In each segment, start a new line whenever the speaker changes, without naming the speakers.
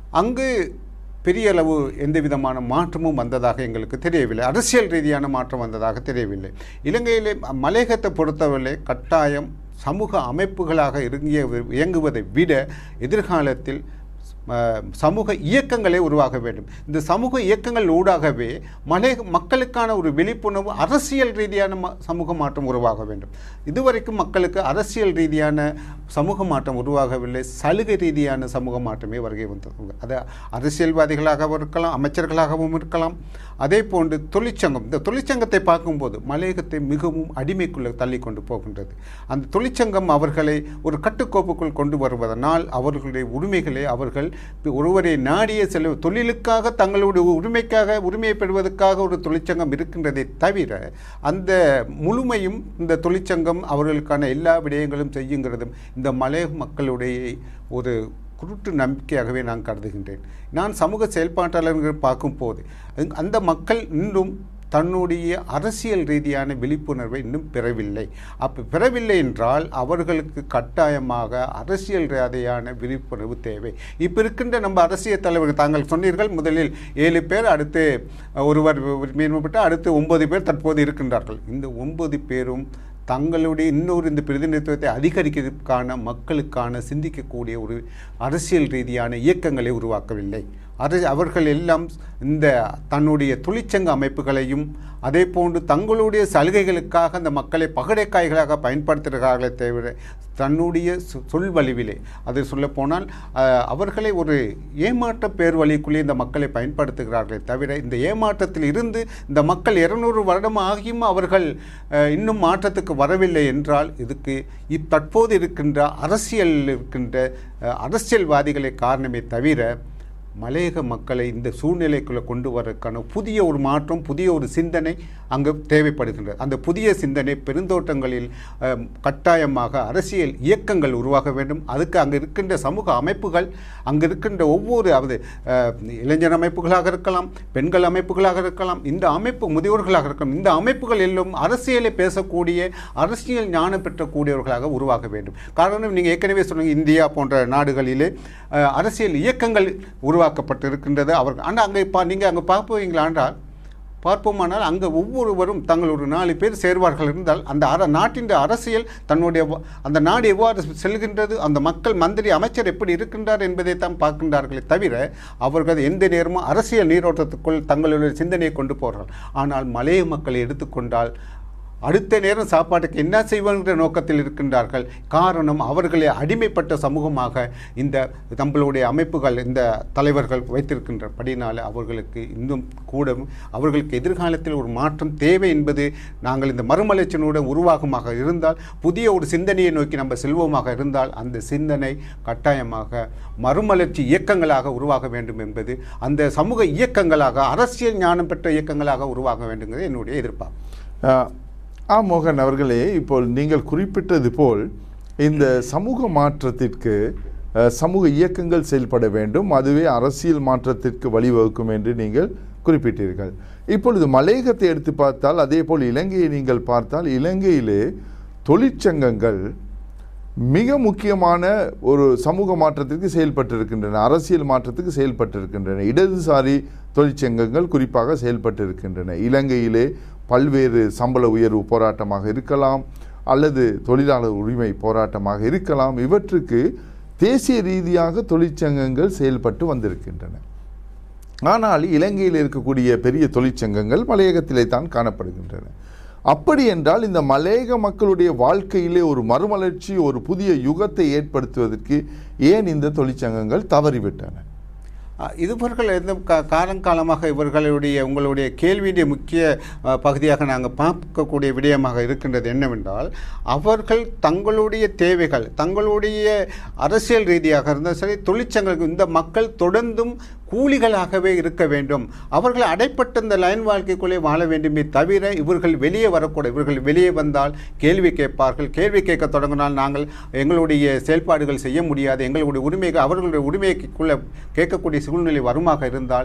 அங்கு பெரிய அளவு எந்த விதமான மாற்றமும் வந்ததாக எங்களுக்கு தெரியவில்லை. அரசியல் ரீதியான மாற்றம் வந்ததாக தெரியவில்லை. இலங்கையிலே மலையகத்தை பொறுத்தவரை கட்டாயம் சமூக அமைப்புகளாக இயங்குவதை விட எதிர்காலத்தில் சமூக இயக்கங்களே உருவாக வேண்டும். இந்த சமூக இயக்கங்கள் ஊடாகவே மக்களுக்கான ஒரு விழிப்புணர்வு, அரசியல் ரீதியான சமூக மாற்றம் உருவாக வேண்டும். இதுவரைக்கும் மக்களுக்கு அரசியல் ரீதியான சமூக மாற்றம் உருவாகவில்லை, சலுகை ரீதியான சமூக மாற்றமே வருகை வந்தது. அது அரசியல்வாதிகளாகவும் இருக்கலாம், அமைச்சர்களாகவும் இருக்கலாம். அதே போன்று தொழிற்சங்கம், இந்த தொழிற்சங்கத்தை பார்க்கும்போது மலையகத்தை மிகவும் அடிமைக்குள்ளே தள்ளி கொண்டு போகின்றது. அந்த தொழிற்சங்கம் அவர்களை ஒரு கட்டுக்கோப்புக்குள் கொண்டு வருவதனால் அவர்களுடைய உரிமைகளை அவர்கள் ஒருவரை நாடிய செல்ல தொழிலுக்காக தங்களுடைய உரிமையை பெறுவதற்காக ஒரு தொழிற்சங்கம் இருக்கின்றதை தவிர அந்த முழுமையும் இந்த தொழிற்சங்கம் அவர்களுக்கான எல்லா விடயங்களும் செய்யுங்கிறதும் இந்த மலையக மக்களுடைய ஒரு குருட்டு நம்பிக்கையாகவே நான் கருதுகின்றேன். நான் சமூக செயல்பாட்டாளர்கள் பார்க்கும்போது அந்த மக்கள் இன்னும் தன்னுடைய அரசியல் ரீதியான விழிப்புணர்வை இன்னும் பெறவில்லை. பெறவில்லை என்றால் அவர்களுக்கு கட்டாயமாக அரசியல் ரீதியான விழிப்புணர்வு தேவை. இப்போ இருக்கின்ற நம்ம அரசியல் தலைவர்கள், தாங்கள் சொன்னீர்கள் முதலில் 7 பேர், அடுத்து ஒருவர் மேம்பட்டு அடுத்து 9 பேர் தற்போது இருக்கின்றார்கள். இந்த 9 பேரும் தங்களுடைய இந்த பிரதிநிதித்துவத்தை அதிகரிக்கிறதுக்கான மக்களுக்கான சிந்திக்கக்கூடிய ஒரு அரசியல் ரீதியான இயக்கங்களை உருவாக்கவில்லை. அவர்கள் எல்லாம் இந்த தன்னுடைய தொழிற்சங்க அமைப்புகளையும் அதே போன்று தங்களுடைய சலுகைகளுக்காக அந்த மக்களை பகடைக்காய்களாக பயன்படுத்துகிறார்களே தவிர தன்னுடைய சொல்வழிவிலே அது சொல்லப்போனால் அவர்களை ஒரு ஏமாற்ற பேர் வழிக்குள்ளே இந்த மக்களை பயன்படுத்துகிறார்களே தவிர இந்த ஏமாற்றத்தில் இருந்து இந்த மக்கள் 200 வருடம் ஆகியும் அவர்கள் இன்னும் மாற்றத்துக்கு வரவில்லை என்றால் இதுக்கு தற்போது இருக்கின்ற அரசியல்வாதிகளே காரணமே தவிர மலையக மக்களை இந்த சூழ்நிலைக்குள்ளே கொண்டு வரக்கான புதிய ஒரு மாற்றம், புதிய ஒரு சிந்தனை அங்கு தேவைப்படுகின்றது. அந்த புதிய சிந்தனை பெருந்தோட்டங்களில் கட்டாயமாக அரசியல் இயக்கங்கள் உருவாக வேண்டும். அதுக்கு அங்கே இருக்கின்ற சமூக அமைப்புகள், அங்கே இருக்கின்ற ஒவ்வொரு இளைஞர் அமைப்புகளாக இருக்கலாம், பெண்கள் அமைப்புகளாக இருக்கலாம், இந்த அமைப்பு முதியோர்களாக இருக்கலாம், இந்த அமைப்புகள் எல்லாம் அரசியலை பேசக்கூடிய, அரசியல் ஞானம் பெற்றக்கூடியவர்களாக உருவாக வேண்டும். காரணம், நீங்கள் ஏற்கனவே சொன்னீங்க, இந்தியா போன்ற நாடுகளிலே அரசியல் இயக்கங்கள் உருவாக்கப்பட்டு இருக்கின்றது. அவர்கள் ஆனால் அங்கே நீங்கள் அங்கே பார்ப்போமானால் அங்கே ஒவ்வொருவரும் தங்கள் ஒரு 4 பேர் சேர்வார்கள் இருந்தால் அந்த நாட்டின் அரசியல் தன்னுடைய அந்த நாடு எவ்வாறு செல்கின்றது, அந்த மக்கள் மந்திரி அமைச்சர் எப்படி இருக்கின்றார் என்பதை தான் பார்க்கின்றார்களே தவிர அவர்கள் எந்த நேரமும் அரசியல் நீரோட்டத்துக்குள் தங்களுடைய சிந்தனையை கொண்டு போகிறார்கள். ஆனால் மலைய மக்களை எடுத்துக்கொண்டால் அடுத்த நேரம் சாப்பாட்டுக்கு என்ன செய்வாங்கிற நோக்கத்தில் இருக்கின்றார்கள். காரணம், அவர்களை அடிமைப்பட்ட சமூகமாக இந்த நம்மளுடைய அமைப்புகள், இந்த தலைவர்கள் வைத்திருக்கின்றபடினால் அவர்களுக்கு இன்னும் கூட அவர்களுக்கு எதிர்காலத்தில் ஒரு மாற்றம் தேவை என்பது நாங்கள் இந்த மறுமலர்ச்சியினுடன் உருவாகமாக இருந்தால், புதிய ஒரு சிந்தனையை நோக்கி நம்ம செல்வோமாக இருந்தால் அந்த சிந்தனை கட்டாயமாக மறுமலர்ச்சி இயக்கங்களாக உருவாக வேண்டும் என்பது, அந்த சமூக இயக்கங்களாக அரசியல் ஞானம் பெற்ற இயக்கங்களாக உருவாக வேண்டுங்கிறது என்னுடைய எதிர்பார்ப்பு.
மோகன் அவர்களே, இப்போ நீங்கள் குறிப்பிட்டது போல் இந்த சமூக மாற்றத்திற்கு சமூக இயக்கங்கள் செயல்பட வேண்டும், அதுவே அரசியல் மாற்றத்திற்கு வழிவகுக்கும் என்று நீங்கள் குறிப்பிட்டீர்கள். இப்பொழுது மலையகத்தை எடுத்து பார்த்தால், அதே போல் இலங்கையை நீங்கள் பார்த்தால், இலங்கையிலே தொழிற்சங்கங்கள் மிக முக்கியமான ஒரு சமூக மாற்றத்திற்கு செயல்பட்டிருக்கின்றன, அரசியல் மாற்றத்துக்கு செயல்பட்டிருக்கின்றன. இடதுசாரி தொழிற்சங்கங்கள் குறிப்பாக செயல்பட்டிருக்கின்றன. இலங்கையிலே பல்வேறு சம்பள உயர்வு போராட்டமாக இருக்கலாம், அல்லது தொழிலாளர் உரிமை போராட்டமாக இருக்கலாம். இவற்றுக்கு தேசிய ரீதியாக தொழிற்சங்கங்கள் செயல்பட்டு வந்திருக்கின்றன. ஆனால் இலங்கையில் இருக்கக்கூடிய பெரிய தொழிற்சங்கங்கள் மலையகத்திலே தான் காணப்படுகின்றன. அப்படி என்றால் இந்த மலையக மக்களுடைய வாழ்க்கையிலே ஒரு மறுமலர்ச்சி, ஒரு புதிய யுகத்தை ஏற்படுத்துவதற்கு ஏன் இந்த தொழிற்சங்கங்கள் தவறிவிட்டன?
இவர்கள் எந்த காலங்காலமாக உங்களுடைய கேள்வியுடைய முக்கிய பகுதியாக நாங்கள் பார்க்கக்கூடிய விடயமாக இருக்கின்றது என்னவென்றால், அவர்கள் தங்களுடைய தேவைகள், தங்களுடைய அரசியல் ரீதியாக இருந்தால் சரி, தொழிற்சங்கங்கள், இந்த மக்கள் தொடர்ந்தும் கூலிகளாகவே இருக்க வேண்டும், அவர்கள் அடைப்பட்ட இந்த லைன் வாழ்க்கைக்குள்ளே வாழ வேண்டுமே தவிர இவர்கள் வெளியே வரக்கூடாது. இவர்கள் வெளியே வந்தால் கேள்வி கேட்பார்கள், கேள்வி கேட்க தொடங்கினால் நாங்கள் எங்களுடைய செயல்பாடுகள் செய்ய முடியாது, எங்களுடைய உரிமைகள் அவர்களுடைய உரிமைக்குள்ளே கேட்கக்கூடிய சூழ்நிலை வருமாக இருந்தால்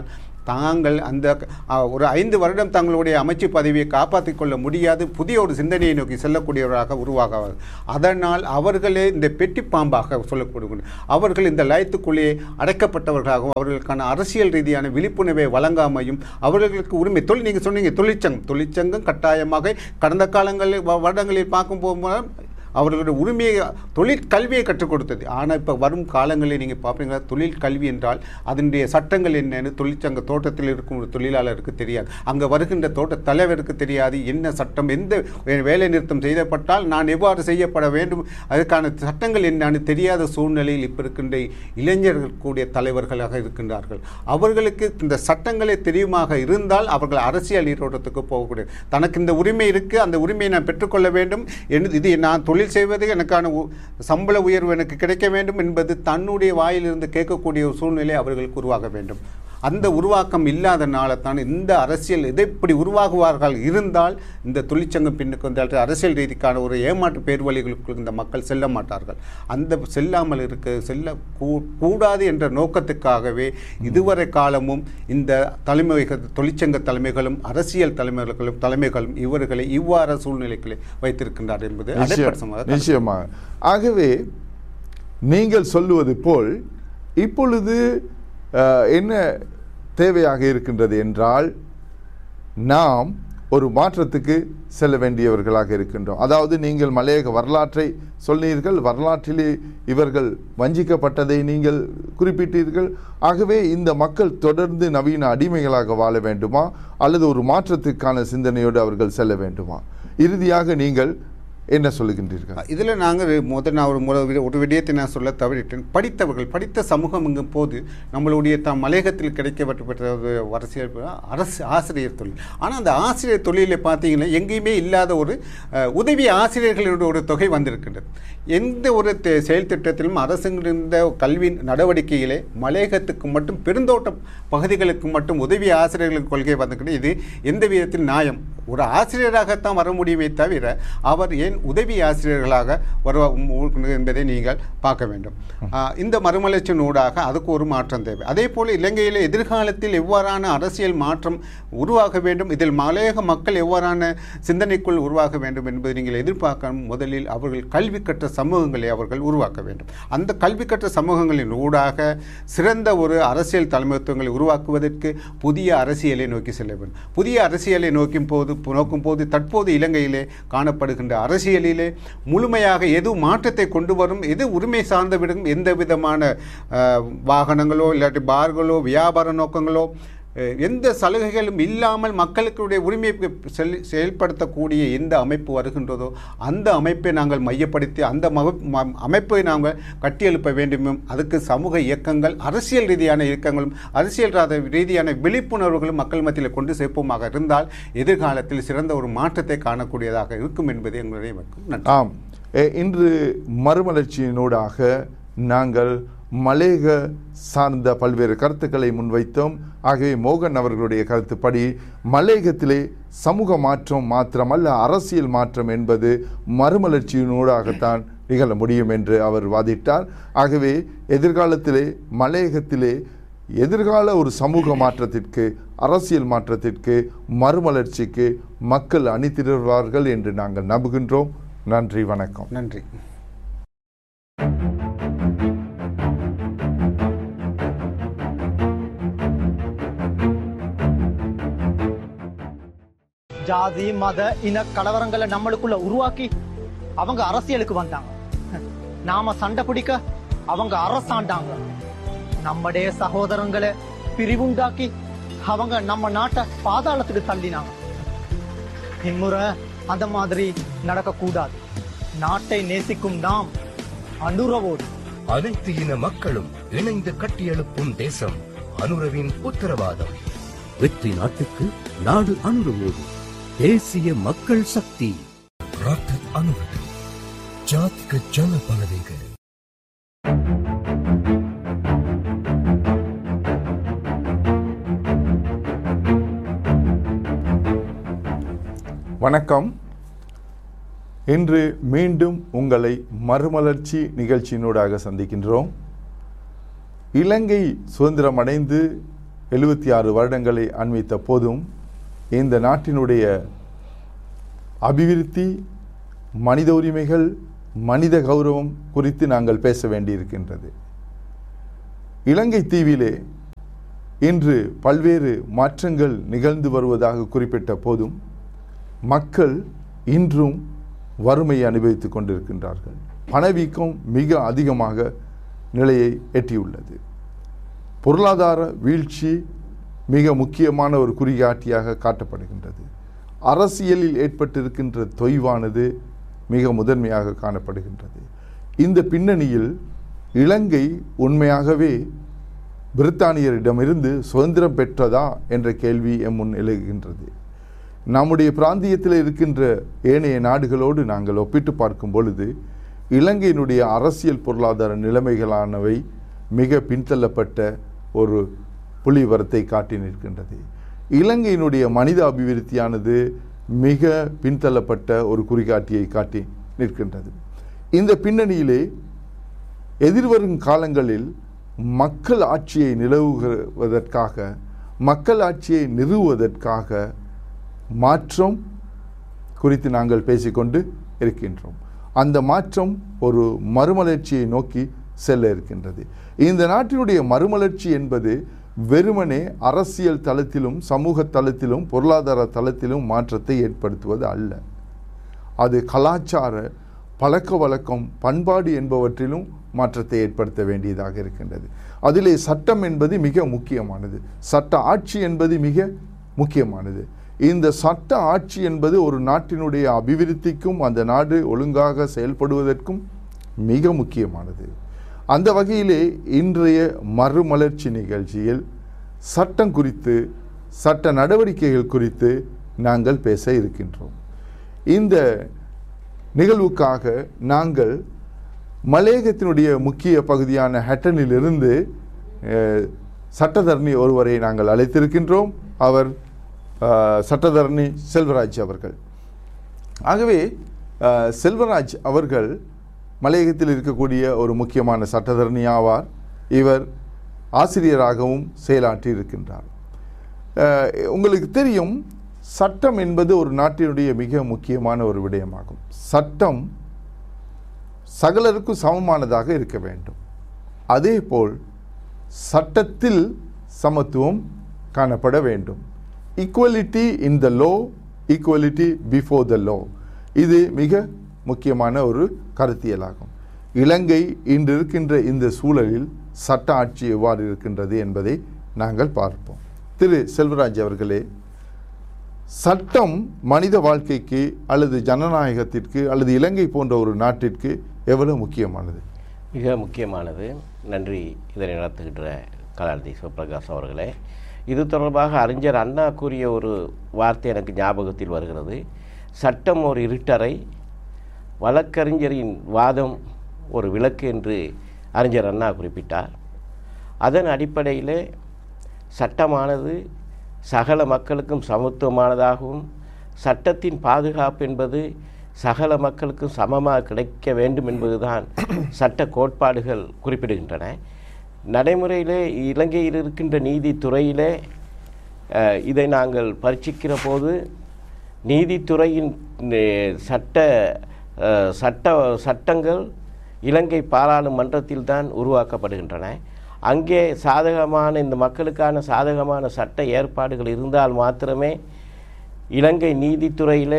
தாங்கள் அந்த ஒரு 5 வருடம் தங்களுடைய அமைச்சு பதவியை காப்பாற்றிக் கொள்ள முடியாது, புதிய ஒரு சிந்தனையை நோக்கி செல்லக்கூடியவராக உருவாகுவார்கள். அதனால் அவர்களே இந்த பெட்டி பாம்பாக சொல்லக்கூடிய அவர்கள் இந்த லயத்துக்குள்ளே அடைக்கப்பட்டவர்களாகவும் அவர்களுக்கான அரசியல் ரீதியான விழிப்புணர்வை வழங்காமையும் அவர்களுக்கு உரிமை நீங்கள் சொன்னீங்க தொழிற்சங்கம் கட்டாயமாக கடந்த காலங்களில் வருடங்களில் பார்க்கும் போகும்போது அவர்களுடைய உரிமையை தொழிற்கல்வியை கற்றுக் கொடுத்தது. ஆனால் இப்போ வரும் காலங்களில் நீங்கள் பார்ப்பீங்களா, தொழிற்கல்வி என்றால் அதனுடைய சட்டங்கள் என்னென்னு தொழிற்சங்க தோட்டத்தில் இருக்கும் ஒரு தொழிலாளருக்கு தெரியாது, அங்கே வருகின்ற தோட்ட தலைவருக்கு தெரியாது என்ன சட்டம், எந்த வேலை நிறுத்தம் செய்யப்பட்டால் நான் எவ்வாறு செய்யப்பட வேண்டும், அதுக்கான சட்டங்கள் என்னன்னு தெரியாத சூழ்நிலையில் இப்போ இருக்கின்ற இளைஞர்கள் கூடிய தலைவர்களாக இருக்கின்றார்கள். அவர்களுக்கு இந்த சட்டங்களே தெரியுமாக இருந்தால் அவர்கள் அரசியல் நீரோட்டத்துக்கு போகக்கூடிய தனக்கு இந்த உரிமை இருக்குது, அந்த உரிமையை நான் பெற்றுக்கொள்ள வேண்டும், இது நான் தொழில் செய்வது எனக்கான சம்பள உயர்வு எனக்கு கிடைக்க வேண்டும் என்பது தன்னுடைய வாயிலிருந்து கேட்கக்கூடிய ஒரு சூழ்நிலை அவர்களுக்கு உருவாக வேண்டும். அந்த உருவாக்கம் இல்லாதனால தான் இந்த அரசியல் இதை இப்படி உருவாகுவார்கள் இருந்தால் இந்த தொழிற்சங்கம் பின்னுக்கு வந்தால் அரசியல் ரீதிக்கான ஒரு ஏமாற்று பேர்வழிகளுக்கு இந்த மக்கள் செல்ல மாட்டார்கள். அந்த செல்லாமல் செல்ல கூடாது என்ற நோக்கத்துக்காகவே இதுவரை காலமும் இந்த தொழிற்சங்க தலைமைகளும் அரசியல் தலைமைகளும் இவர்களை இவ்வாறு சூழ்நிலைகளை வைத்திருக்கின்றார் என்பது
நிச்சயமாக. ஆகவே நீங்கள் சொல்லுவது போல் இப்பொழுது என்ன தேவையாக இருக்கின்றது என்றால் நாம் ஒரு மாற்றத்துக்கு செல்ல வேண்டியவர்களாக இருக்கின்றோம். அதாவது நீங்கள் மலையக வரலாற்றை சொன்னீர்கள், வரலாற்றிலே இவர்கள் வஞ்சிக்கப்பட்டதை நீங்கள் குறிப்பிட்டீர்கள். ஆகவே இந்த மக்கள் தொடர்ந்து நவீன அடிமைகளாக வாழ வேண்டுமா அல்லது ஒரு மாற்றத்துக்கான சிந்தனையோடு அவர்கள் செல்ல வேண்டுமா? இறுதியாக நீங்கள் என்ன சொல்லுகின்றீர்கள்?
இதில் நாங்கள் நான் ஒரு விடயத்தை நான் சொல்ல தவறிட்டேன். படித்த சமூகம் எங்கும் போது நம்மளுடைய மலையகத்தில் கிடைக்கப்பட்ட அரசு ஆசிரியர் தொழில். ஆனால் அந்த ஆசிரியர் தொழிலை பார்த்தீங்கன்னா எங்கேயுமே இல்லாத ஒரு உதவி ஆசிரியர்களுடைய ஒரு தொகை வந்திருக்கின்றது. எந்த ஒரு செயல் திட்டத்திலும் அரசுங்கிருந்த கல்வி நடவடிக்கையிலே மலையகத்துக்கு மட்டும் பெருந்தோட்ட பகுதிகளுக்கு மட்டும் உதவி ஆசிரியர்களுக்கு கொள்கை வந்திருக்கிறது. இது எந்த விதத்தில் நியாயம்? ஒரு ஆசிரியராகத்தான் வர முடியுமே தவிர அவர் ஏன் உதவி ஆசிரியர்களாக என்பதை நீங்கள் பார்க்க வேண்டும். இந்த மறுமலர்ச்சியினூடாக அதுக்கு ஒரு மாற்றம் தேவை. அதே போல் இலங்கையில் எதிர்காலத்தில் எவ்வாறான அரசியல் மாற்றம் உருவாக வேண்டும், இதில் மலையக மக்கள் எவ்வாறான சிந்தனைக்குள் உருவாக வேண்டும் என்பதை நீங்கள் எதிர்பார்க்க முதலில் அவர்கள் கல்வி கற்ற சமூகங்களை அவர்கள் உருவாக்க வேண்டும். அந்த கல்வி கற்ற சமூகங்களின் ஊடாக சிறந்த ஒரு அரசியல் தலைமைத்துவங்களை உருவாக்குவதற்கு புதிய அரசியலை நோக்கி செல்ல வேண்டும். புதிய அரசியலை நோக்கும் போது தற்போது இலங்கையிலே காணப்படுகின்ற அரசியலிலே முழுமையாக எது மாற்றத்தை கொண்டு வரும், எது உரிமை சார்ந்து விடும், எந்த விதமான வாகனங்களோ இல்லாட்டி பார்களோ வியாபார நோக்கங்களோ எந்த சலுகைகளும் இல்லாமல் மக்களுடைய உரிமையை செயல்படுத்தக்கூடிய எந்த அமைப்பு வருகின்றதோ அந்த அமைப்பை நாங்கள் மையப்படுத்தி அந்த அமைப்பை நாங்கள் கட்டியெழுப்ப வேண்டும். அதுக்கு சமூக இயக்கங்கள், அரசியல் ரீதியான இயக்கங்களும் அரசியல் ரீதியான விழிப்புணர்வுகளும் மக்கள் மத்தியில் கொண்டு சேர்ப்போமாக இருந்தால் எதிர்காலத்தில் சிறந்த ஒரு மாற்றத்தை காணக்கூடியதாக இருக்கும் என்பது எங்களுடைய நன்றி.
ஆம், இன்று மறுமலர்ச்சியினூடாக நாங்கள் மலையக சார்ந்த பல்வேறு கருத்துக்களை முன்வைத்தோம். ஆகவே மோகன் அவர்களுடைய கருத்துப்படி மலையகத்திலே சமூக மாற்றம் மாத்திரமல்ல அரசியல் மாற்றம் என்பது மறுமலர்ச்சியினூடாகத்தான் நிகழ முடியும் என்று அவர் வாதிட்டார். ஆகவே எதிர்காலத்திலே மலையகத்திலே எதிர்கால ஒரு சமூக மாற்றத்திற்கு, அரசியல் மாற்றத்திற்கு, மறுமலர்ச்சிக்கு மக்கள் அணிதிரள்வார்கள் என்று நாங்கள் நம்புகின்றோம். நன்றி, வணக்கம்.
நன்றி.
ஜாதி மத இன கலவரங்களை நம்மளுக்குள்ள உருவாக்கி அவங்க அரசியலுக்கு வந்தாங்க. நாம சண்டை பிடிக்க அவங்க அரசாண்டாங்க. நம்முடைய சகோதரங்களை பிரிவுண்டாக்கி அவங்க நம்ம நாட்டை பாதாளத்துக்கு தள்ளினாங்க. இம்முறை அந்த மாதிரி நடக்க கூடாது. நாட்டை நேசிக்கும் நாம் அனுரவோடு
அனைத்து இன மக்களும் இணைந்து கட்டியெழுப்பும் தேசம் அனுரவின் உத்தரவாதம். வெற்றி நாட்டுக்கு நாடு அனுரவோடு. தேசிய மக்கள் சக்தி. ராக்கத் அனுர ஜாத்க ஜன பலவேக.
வணக்கம். இன்று மீண்டும் உங்களை மறுமலர்ச்சி நிகழ்ச்சியினூடாக சந்திக்கின்றோம். இலங்கை சுதந்திரம் அடைந்து 76 வருடங்களை அண்மித்த போதும் இந்த நாட்டினுடைய அபிவிருத்தி, மனித உரிமைகள், மனித கௌரவம் குறித்து நாங்கள் பேச வேண்டியிருக்கின்றது. இலங்கை தீவிலே இன்று பல்வேறு மாற்றங்கள் நிகழ்ந்து வருவதாக குறிப்பிட்ட போதும் மக்கள் இன்றும் வறுமையை அனுபவித்துக் கொண்டிருக்கின்றார்கள். பணவீக்கம் மிக அதிகமாக நிலையை எட்டியுள்ளது. பொருளாதார வீழ்ச்சி மிக முக்கியமான ஒரு குறிகாட்டியாக காட்டப்படுகின்றது. அரசியலில் ஏற்பட்டிருக்கின்ற தொய்வானது மிக முதன்மையாக காணப்படுகின்றது. இந்த பின்னணியில் இலங்கை உண்மையாகவே பிரித்தானியரிடமிருந்து சுதந்திரம் பெற்றதா என்ற கேள்வி எம் முன் எழுகின்றது. நம்முடைய பிராந்தியத்தில் இருக்கின்ற ஏனைய நாடுகளோடு நாங்கள் ஒப்பிட்டு பார்க்கும் பொழுது இலங்கையினுடைய அரசியல் பொருளாதார நிலைமைகளானவை மிக பின்தள்ளப்பட்ட ஒரு புள்ளிவரத்தை காட்டி நிற்கின்றது. இலங்கையினுடைய மனித அபிவிருத்தியானது மிக பின்தள்ளப்பட்ட ஒரு குறிகாட்டியை காட்டி நிற்கின்றது. இந்த பின்னணியிலே எதிர்வரும் காலங்களில் மக்கள் ஆட்சியை நிலவுவதற்காக, மக்கள் ஆட்சியை நிறுவுவதற்காக மாற்றம் குறித்து நாங்கள் பேசிக்கொண்டு இருக்கின்றோம். அந்த மாற்றம் ஒரு மறுமலர்ச்சியை நோக்கி செல்ல இருக்கின்றது. இந்த நாட்டினுடைய மறுமலர்ச்சி என்பது வெறுமனே அரசியல் தளத்திலும், சமூக தளத்திலும், பொருளாதார தளத்திலும் மாற்றத்தை ஏற்படுத்துவது அல்ல. அது கலாச்சார, பழக்க வழக்கம், பண்பாடு என்பவற்றிலும் மாற்றத்தை ஏற்படுத்த வேண்டியதாக இருக்கின்றது. அதிலே சட்டம் என்பது மிக முக்கியமானது. சட்ட ஆட்சி என்பது மிக முக்கியமானது. இந்த சட்ட ஆட்சி என்பது ஒரு நாட்டினுடைய அபிவிருத்திக்கும் அந்த நாடு ஒழுங்காக செயல்படுவதற்கும் மிக முக்கியமானது. அந்த வகையிலே இன்றைய மறுமலர்ச்சி நிகழ்ச்சியில் சட்டம் குறித்து, சட்ட நடவடிக்கைகள் குறித்து நாங்கள் பேச இருக்கின்றோம். இந்த நிகழ்வுக்காக நாங்கள் மலையகத்தினுடைய முக்கிய பகுதியான ஹட்டனிலிருந்து சட்டத்தரணி ஒருவரை நாங்கள் அழைத்திருக்கின்றோம். அவர் சட்டத்தரணி செல்வராஜ் அவர்கள். ஆகவே செல்வராஜ் அவர்கள் மலையகத்தில் இருக்கக்கூடிய ஒரு முக்கியமான சட்டத்தரணி ஆவார். இவர் ஆசிரியராகவும் செயலாற்றி இருக்கின்றார். உங்களுக்கு தெரியும், சட்டம் என்பது ஒரு நாட்டினுடைய மிக முக்கியமான ஒரு விடயமாகும். சட்டம் சகலருக்கும் சமமானதாக இருக்க வேண்டும். அதேபோல் சட்டத்தில் சமத்துவம் காணப்பட வேண்டும். Equality in the low, equality before the low. இது மிக முக்கியமான ஒரு கருத்தியலாகும். இலங்கை இன்று இருக்கின்ற இந்த சூழலில் சட்ட ஆட்சி எவ்வாறு இருக்கின்றது என்பதை நாங்கள் பார்ப்போம். திரு செல்வராஜ் அவர்களே, சட்டம் மனித வாழ்க்கைக்கு அல்லது ஜனநாயகத்திற்கு அல்லது இலங்கை போன்ற ஒரு நாட்டிற்கு எவ்வளவு முக்கியமானது?
மிக முக்கியமானது. நன்றி இதனை நடத்துகின்ற கலாநிதி சிவபிரகாஷ் அவர்களே. இது தொடர்பாக அறிஞர் அண்ணா கூறிய ஒரு வார்த்தை எனக்கு ஞாபகத்தில் வருகிறது. சட்டம் ஒரு இருட்டறை, வழக்கறிஞரின் வாதம் ஒரு விளக்கு என்று அறிஞர் அண்ணா குறிப்பிட்டார். அதன் அடிப்படையிலே சட்டமானது சகல மக்களுக்கும் சமத்துவமானதாகவும், சட்டத்தின் பாதுகாப்பு என்பது சகல மக்களுக்கும் சமமாக கிடைக்க வேண்டும் என்பதுதான் சட்ட கோட்பாடுகள் குறிப்பிடுகின்றன. நடைமுறையிலே இலங்கையில் இருக்கின்ற நீதித்துறையிலே இதை நாங்கள் பரீட்சிக்கிற போது நீதித்துறையின் சட்டங்கள் இலங்கை பாராளுமன்றத்தில் தான் உருவாக்கப்படுகின்றன. அங்கே சாதகமான, இந்த மக்களுக்கான சாதகமான சட்ட ஏற்பாடுகள் இருந்தால் மாத்திரமே இலங்கை நீதித்துறையிலே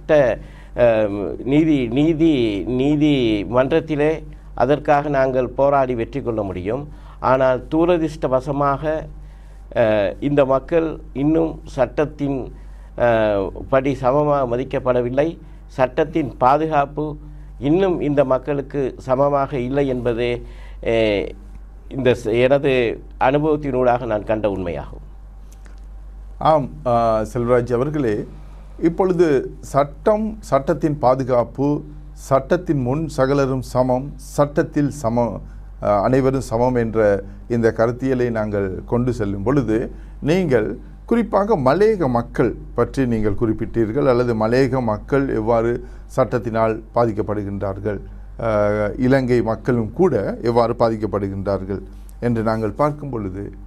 நீதிமன்றத்திலே அதற்காக நாங்கள் போராடி வெற்றி கொள்ள முடியும். ஆனால் துரதிர்ஷ்டவசமாக இந்த மக்கள் இன்னும் சட்டத்தின் படி சமமாக மதிக்கப்படவில்லை. சட்டத்தின் பாதுகாப்பு இன்னும் இந்த மக்களுக்கு சமமாக இல்லை என்பதே இந்த எனது அனுபவத்தினூடாக நான் கண்ட உண்மையாகும்.
ஆம் செல்வராஜ் அவர்களே, இப்பொழுது சட்டத்தின் பாதுகாப்பு, சட்டத்தின் முன் சகலரும் சமம், சட்டத்தில் அனைவரும் சமம் என்ற இந்த கருத்தியலை நாங்கள் கொண்டு செல்லும் பொழுது நீங்கள் குறிப்பாக மலையக மக்கள் பற்றி நீங்கள் குறிப்பிட்டீர்கள். அல்லது மலையக மக்கள் எவ்வாறு சட்டத்தினால் பாதிக்கப்படுகின்றார்கள், இலங்கை மக்களும் கூட எவ்வாறு பாதிக்கப்படுகின்றார்கள் என்று நாங்கள் பார்க்கும் பொழுது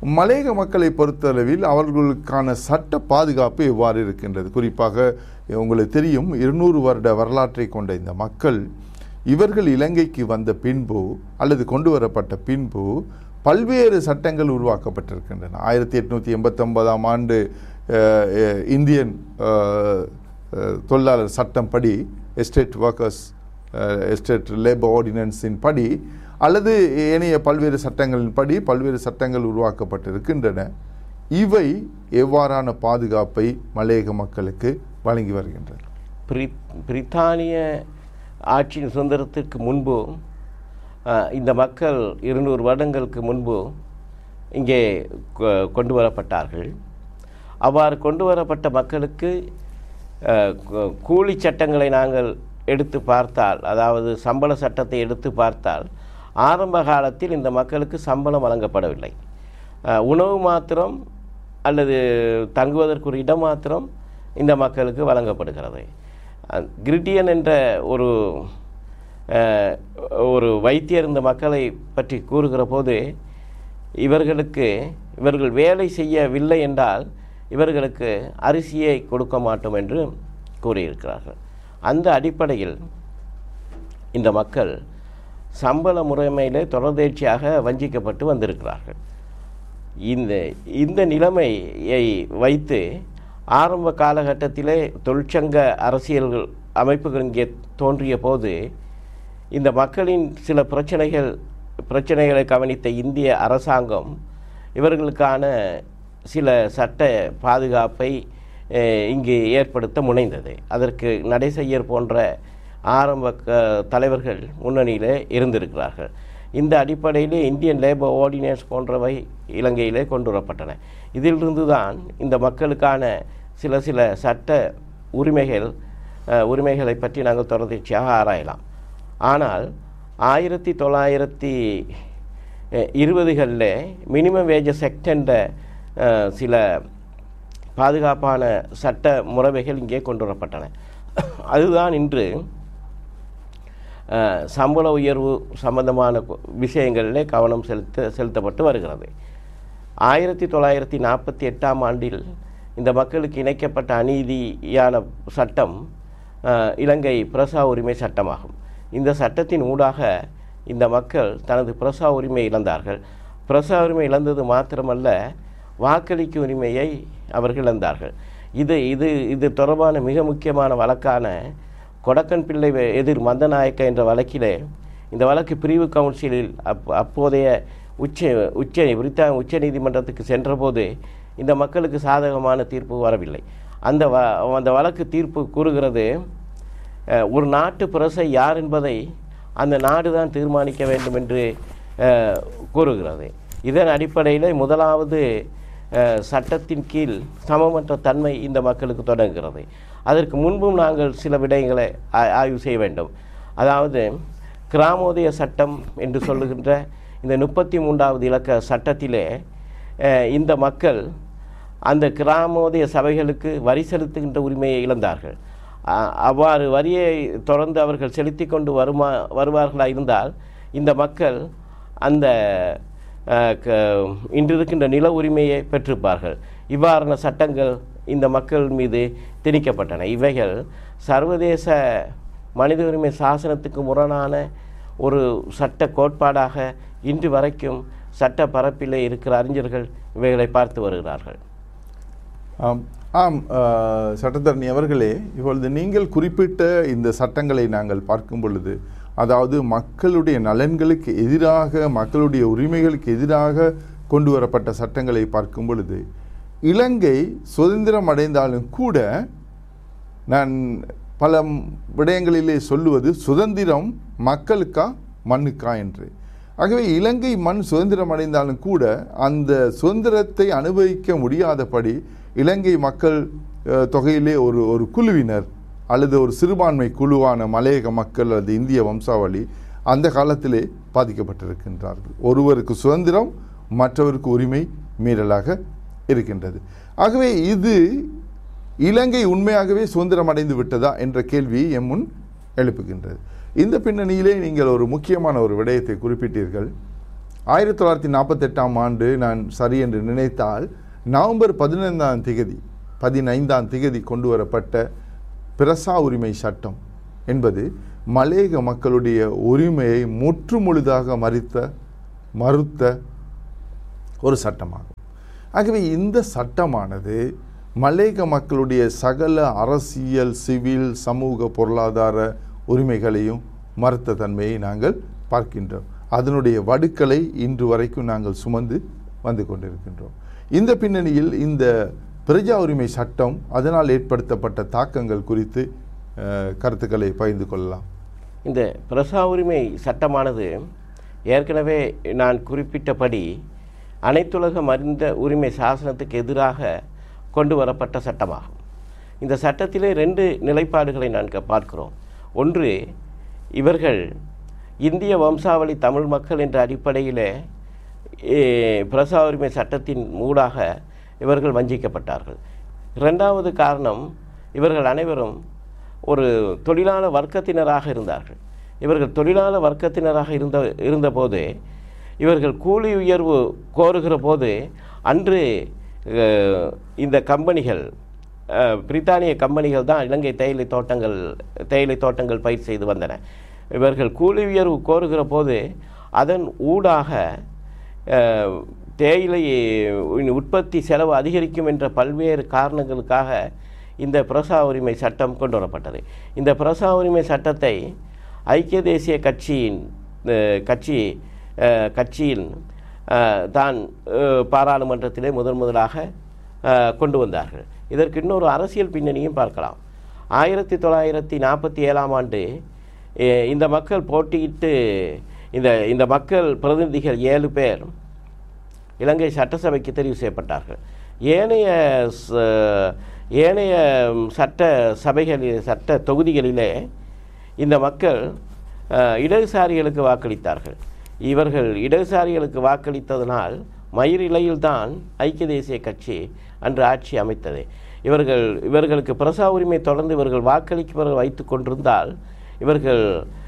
மலையக மக்களை பொறுத்தளவில் அவர்களுக்கான சட்ட பாதுகாப்பு எவ்வாறு இருக்கின்றது? குறிப்பாக உங்களுக்கு தெரியும், 200 வருட வரலாற்றை கொண்ட இந்த மக்கள் இவர்கள் இலங்கைக்கு வந்த பின்பு அல்லது கொண்டு வரப்பட்ட பின்பு பல்வேறு சட்டங்கள் உருவாக்கப்பட்டிருக்கின்றன. 1889ஆம் ஆண்டு இந்தியன் தொழிலாளர் சட்டம் படி, எஸ்டேட் ஒர்க்கர்ஸ் எஸ்டேட் லேபர் ஆர்டினன்ஸின் படி அல்லது ஏனைய பல்வேறு சட்டங்களின் படி பல்வேறு சட்டங்கள் உருவாக்கப்பட்டிருக்கின்றன. இவை எவ்வாறான பாதுகாப்பை மலையக மக்களுக்கு வழங்கி வருகின்றன?
பிரித்தானிய ஆட்சியின் சுதந்திரத்திற்கு முன்பு இந்த மக்கள் 200 வருடங்களுக்கு முன்பு இங்கே கொண்டு வரப்பட்டார்கள். அவ்வாறு கொண்டு வரப்பட்ட மக்களுக்கு கூலி சட்டங்களை நாங்கள் எடுத்து பார்த்தால், அதாவது சம்பள சட்டத்தை எடுத்து பார்த்தால், ஆரம்ப காலத்தில் இந்த மக்களுக்கு சம்பளம் வழங்கப்படவில்லை. உணவு மாத்திரம் அல்லது தங்குவதற்கு ஒரு இடம் மாத்திரம் இந்த மக்களுக்கு வழங்கப்படுகிறது. கிரிட்டியன் என்ற ஒரு வைத்தியர் இந்த மக்களை பற்றி கூறுகிற போது, இவர்கள் வேலை செய்யவில்லை என்றால் இவர்களுக்கு அரிசியை கொடுக்க மாட்டோம் என்று கூறியிருக்கிறார்கள். அந்த அடிப்படையில் இந்த மக்கள் சம்பள முறைமையிலே தொடர்ந்தேர்ச்சியாக வஞ்சிக்கப்பட்டு வந்திருக்கிறார்கள். இந்த நிலைமையை வைத்து ஆரம்ப காலகட்டத்திலே தொழிற்சங்க அரசியல்கள் அமைப்புகள் இங்கே தோன்றிய போது இந்த மக்களின் சில பிரச்சனைகளை கவனித்த இந்திய அரசாங்கம் இவர்களுக்கான சில சட்ட பாதுகாப்பை இங்கு ஏற்படுத்த முனைந்தது. அதற்கு நடைசெய்யர் போன்ற ஆரம்ப தலைவர்கள் முன்னணியிலே இருந்திருக்கிறார்கள். இந்த அடிப்படையிலே இந்தியன் லேபர் ஆர்டினன்ஸ் போன்றவை இலங்கையிலே கொண்டு வரப்பட்டன. இதிலிருந்து தான் இந்த மக்களுக்கான சில சட்ட உரிமைகளை பற்றி நாங்கள் தொடர்ச்சியாக ஆராயலாம். ஆனால் 1920களில் மினிமம் வேஜஸ் ஆக்ட் என்ற சில பாதுகாப்பான சட்ட முறைமைகள் இங்கே கொண்டு வரப்பட்டன. அதுதான் இன்று சம்பள உயர்வு சம்பந்தமான விஷயங்களிலே கவனம் செலுத்தப்பட்டு வருகிறது. 1948ஆம் ஆண்டில் இந்த மக்களுக்கு இணைக்கப்பட்ட அநீதியான சட்டம் இலங்கை பிரசா உரிமை சட்டமாகும். இந்த சட்டத்தின் ஊடாக இந்த மக்கள் தனது பிரசா உரிமை இழந்தார்கள். பிரசா உரிமை இழந்தது மாத்திரமல்ல, வாக்களிக்கும் உரிமையை அவர்கள் இழந்தார்கள். இது தொடர்பான மிக முக்கியமான வழக்கான கொடக்கன் பிள்ளை எதிர் மந்தநாயக்க என்ற வழக்கிலே, இந்த வழக்கு பிரிவு கவுன்சிலில் அப்போதைய பிரித்தானிய உச்ச நீதிமன்றத்துக்கு சென்றபோது இந்த மக்களுக்கு சாதகமான தீர்ப்பு வரவில்லை. அந்த வழக்கு தீர்ப்பு கூறுகிறது, ஒரு நாட்டு பிரசை யார் என்பதை அந்த நாடு தான் தீர்மானிக்க வேண்டும் என்று கூறுகிறது. இதன் அடிப்படையில் முதலாவது சட்டத்தின் கீழ் சமமற்ற தன்மை இந்த மக்களுக்கு தொடங்குகிறது. அதற்கு முன்பும் நாங்கள் சில விடயங்களை ஆய்வு செய்ய வேண்டும். அதாவது கிராமோதய சட்டம் என்று சொல்லுகின்ற இந்த 33வது இலக்க சட்டத்திலே இந்த மக்கள் அந்த கிராமோதய சபைகளுக்கு வரி செலுத்துகின்ற உரிமையை இழந்தார்கள். அவ்வாறு வரியை தொடர்ந்து அவர்கள் செலுத்தி கொண்டு வருவார்களாக இருந்தால் இந்த மக்கள் அந்த இன்று இருக்கின்ற நில உரிமையை பெற்றிருப்பார்கள். இவ்வாறான சட்டங்கள் இந்த மக்கள் மீது திணிக்கப்பட்டன. இவைகள் சர்வதேச மனித உரிமை சாசனத்துக்கு முரணான ஒரு சட்ட கோட்பாடாக இன்று வரைக்கும் சட்ட பரப்பிலே இருக்கிற அறிஞர்கள் இவைகளை பார்த்து வருகிறார்கள்.
சட்டத்தரணி அவர்களே, இப்பொழுது நீங்கள் குறிப்பிட்ட இந்த சட்டங்களை நாங்கள் பார்க்கும் பொழுது, அதாவது மக்களுடைய நலன்களுக்கு எதிராக, மக்களுடைய உரிமைகளுக்கு எதிராக கொண்டு வரப்பட்ட சட்டங்களை பார்க்கும் பொழுது, இலங்கை சுதந்திரம் அடைந்தாலும் கூட நான் பல விடயங்களிலே சொல்லுவது சுதந்திரம் மக்களுக்கா மண்ணுக்கா என்று. ஆகவே இலங்கை மண் சுதந்திரம் அடைந்தாலும் கூட அந்த சுதந்திரத்தை அனுபவிக்க முடியாதபடி இலங்கை மக்கள் தொகையிலே ஒரு குழுவினர் அல்லது ஒரு சிறுபான்மை குழுவான மலையக மக்கள் அல்லது இந்திய வம்சாவளி அந்த காலத்திலே பாதிக்கப்பட்டிருக்கின்றார்கள். ஒருவருக்கு சுதந்திரம், மற்றவருக்கு உரிமை மீறலாக இருக்கின்றது. ஆகவே இது இலங்கை உண்மையாகவே சுதந்திரம் அடைந்து விட்டதா என்ற கேள்வியை எம் முன் எழுப்புகின்றது. இந்த பின்னணியிலே நீங்கள் ஒரு முக்கியமான ஒரு விடயத்தை குறிப்பிட்டீர்கள். 1948ஆம் ஆண்டு நான் சரி என்று நினைத்தால் நவம்பர் 15ஆம் திகதி கொண்டு வரப்பட்ட பிரசா உரிமை சட்டம் என்பது மலேக மக்களுடைய உரிமையை முற்றுமுழுதாக மறுத்த ஒரு சட்டமாகும். ஆகவே இந்த சட்டமானது மலேக மக்களுடைய சகல அரசியல், சிவில், சமூக, பொருளாதார உரிமைகளையும் மறுத்த தன்மையை நாங்கள் பார்க்கின்றோம். அதனுடைய வடுக்களை இன்று வரைக்கும் நாங்கள் சுமந்து வந்து கொண்டிருக்கின்றோம். இந்த பின்னணியில் இந்த பிரஜா உரிமை சட்டம் அதனால் ஏற்படுத்தப்பட்ட தாக்கங்கள் குறித்து கருத்துக்களை பகிர்ந்து கொள்ளலாம்.
இந்த பிரசா உரிமை சட்டமானது ஏற்கனவே நான் குறிப்பிட்டபடி அனைத்துலக மனித உரிமை சாசனத்துக்கு எதிராக கொண்டு வரப்பட்ட சட்டமாகும். இந்த சட்டத்திலே 2 நிலைப்பாடுகளை நான் பார்க்கிறோம். ஒன்று, இவர்கள் இந்திய வம்சாவளி தமிழ் மக்கள் என்ற அடிப்படையில் பிரசா உரிமை சட்டத்தின் ஊடாக இவர்கள் வஞ்சிக்கப்பட்டார்கள். 2வது காரணம், இவர்கள் அனைவரும் ஒரு தொழிலாள வர்க்கத்தினராக இருந்தார்கள். இவர்கள் தொழிலாள வர்க்கத்தினராக இருந்தபோது இவர்கள் கூலி உயர்வு கோருகிற போது அன்று இந்த கம்பெனிகள், பிரித்தானிய கம்பெனிகள் தான் இலங்கை தேயிலை தோட்டங்கள் பயிர் செய்து வந்தன. இவர்கள் கூலி உயர்வு கோருகிற போது அதன் ஊடாக தேயிலை உற்பத்தி செலவு அதிகரிக்கும் என்ற பல்வேறு காரணங்களுக்காக இந்த பிரசா உரிமை சட்டம் கொண்டு வரப்பட்டது. இந்த பிரசா உரிமை சட்டத்தை ஐக்கிய தேசிய கட்சியின் தான் பாராளுமன்றத்திலே முதலாக கொண்டு வந்தார்கள். இதற்கு இன்னொரு அரசியல் பின்னணியும் பார்க்கலாம். 1947ஆம் ஆண்டு இந்த மக்கள் போட்டியிட்டு இந்த மக்கள் பிரதிநிதிகள் 7 பேர் இலங்கை சட்டசபைக்கு தெரிவு செய்யப்பட்டார்கள். ஏனைய சட்ட தொகுதிகளிலே இந்த மக்கள் இடதுசாரிகளுக்கு வாக்களித்தார்கள். இவர்கள் இடதுசாரிகளுக்கு வாக்களித்ததனால் மயிரிழையில்தான் ஐக்கிய தேசிய கட்சி அன்று ஆட்சி அமைத்தது. இவர்களுக்கு பிரசா உரிமை தொடர்ந்து இவர்கள் வாக்களிக்க வைத்து கொண்டிருந்தால் இவர்கள்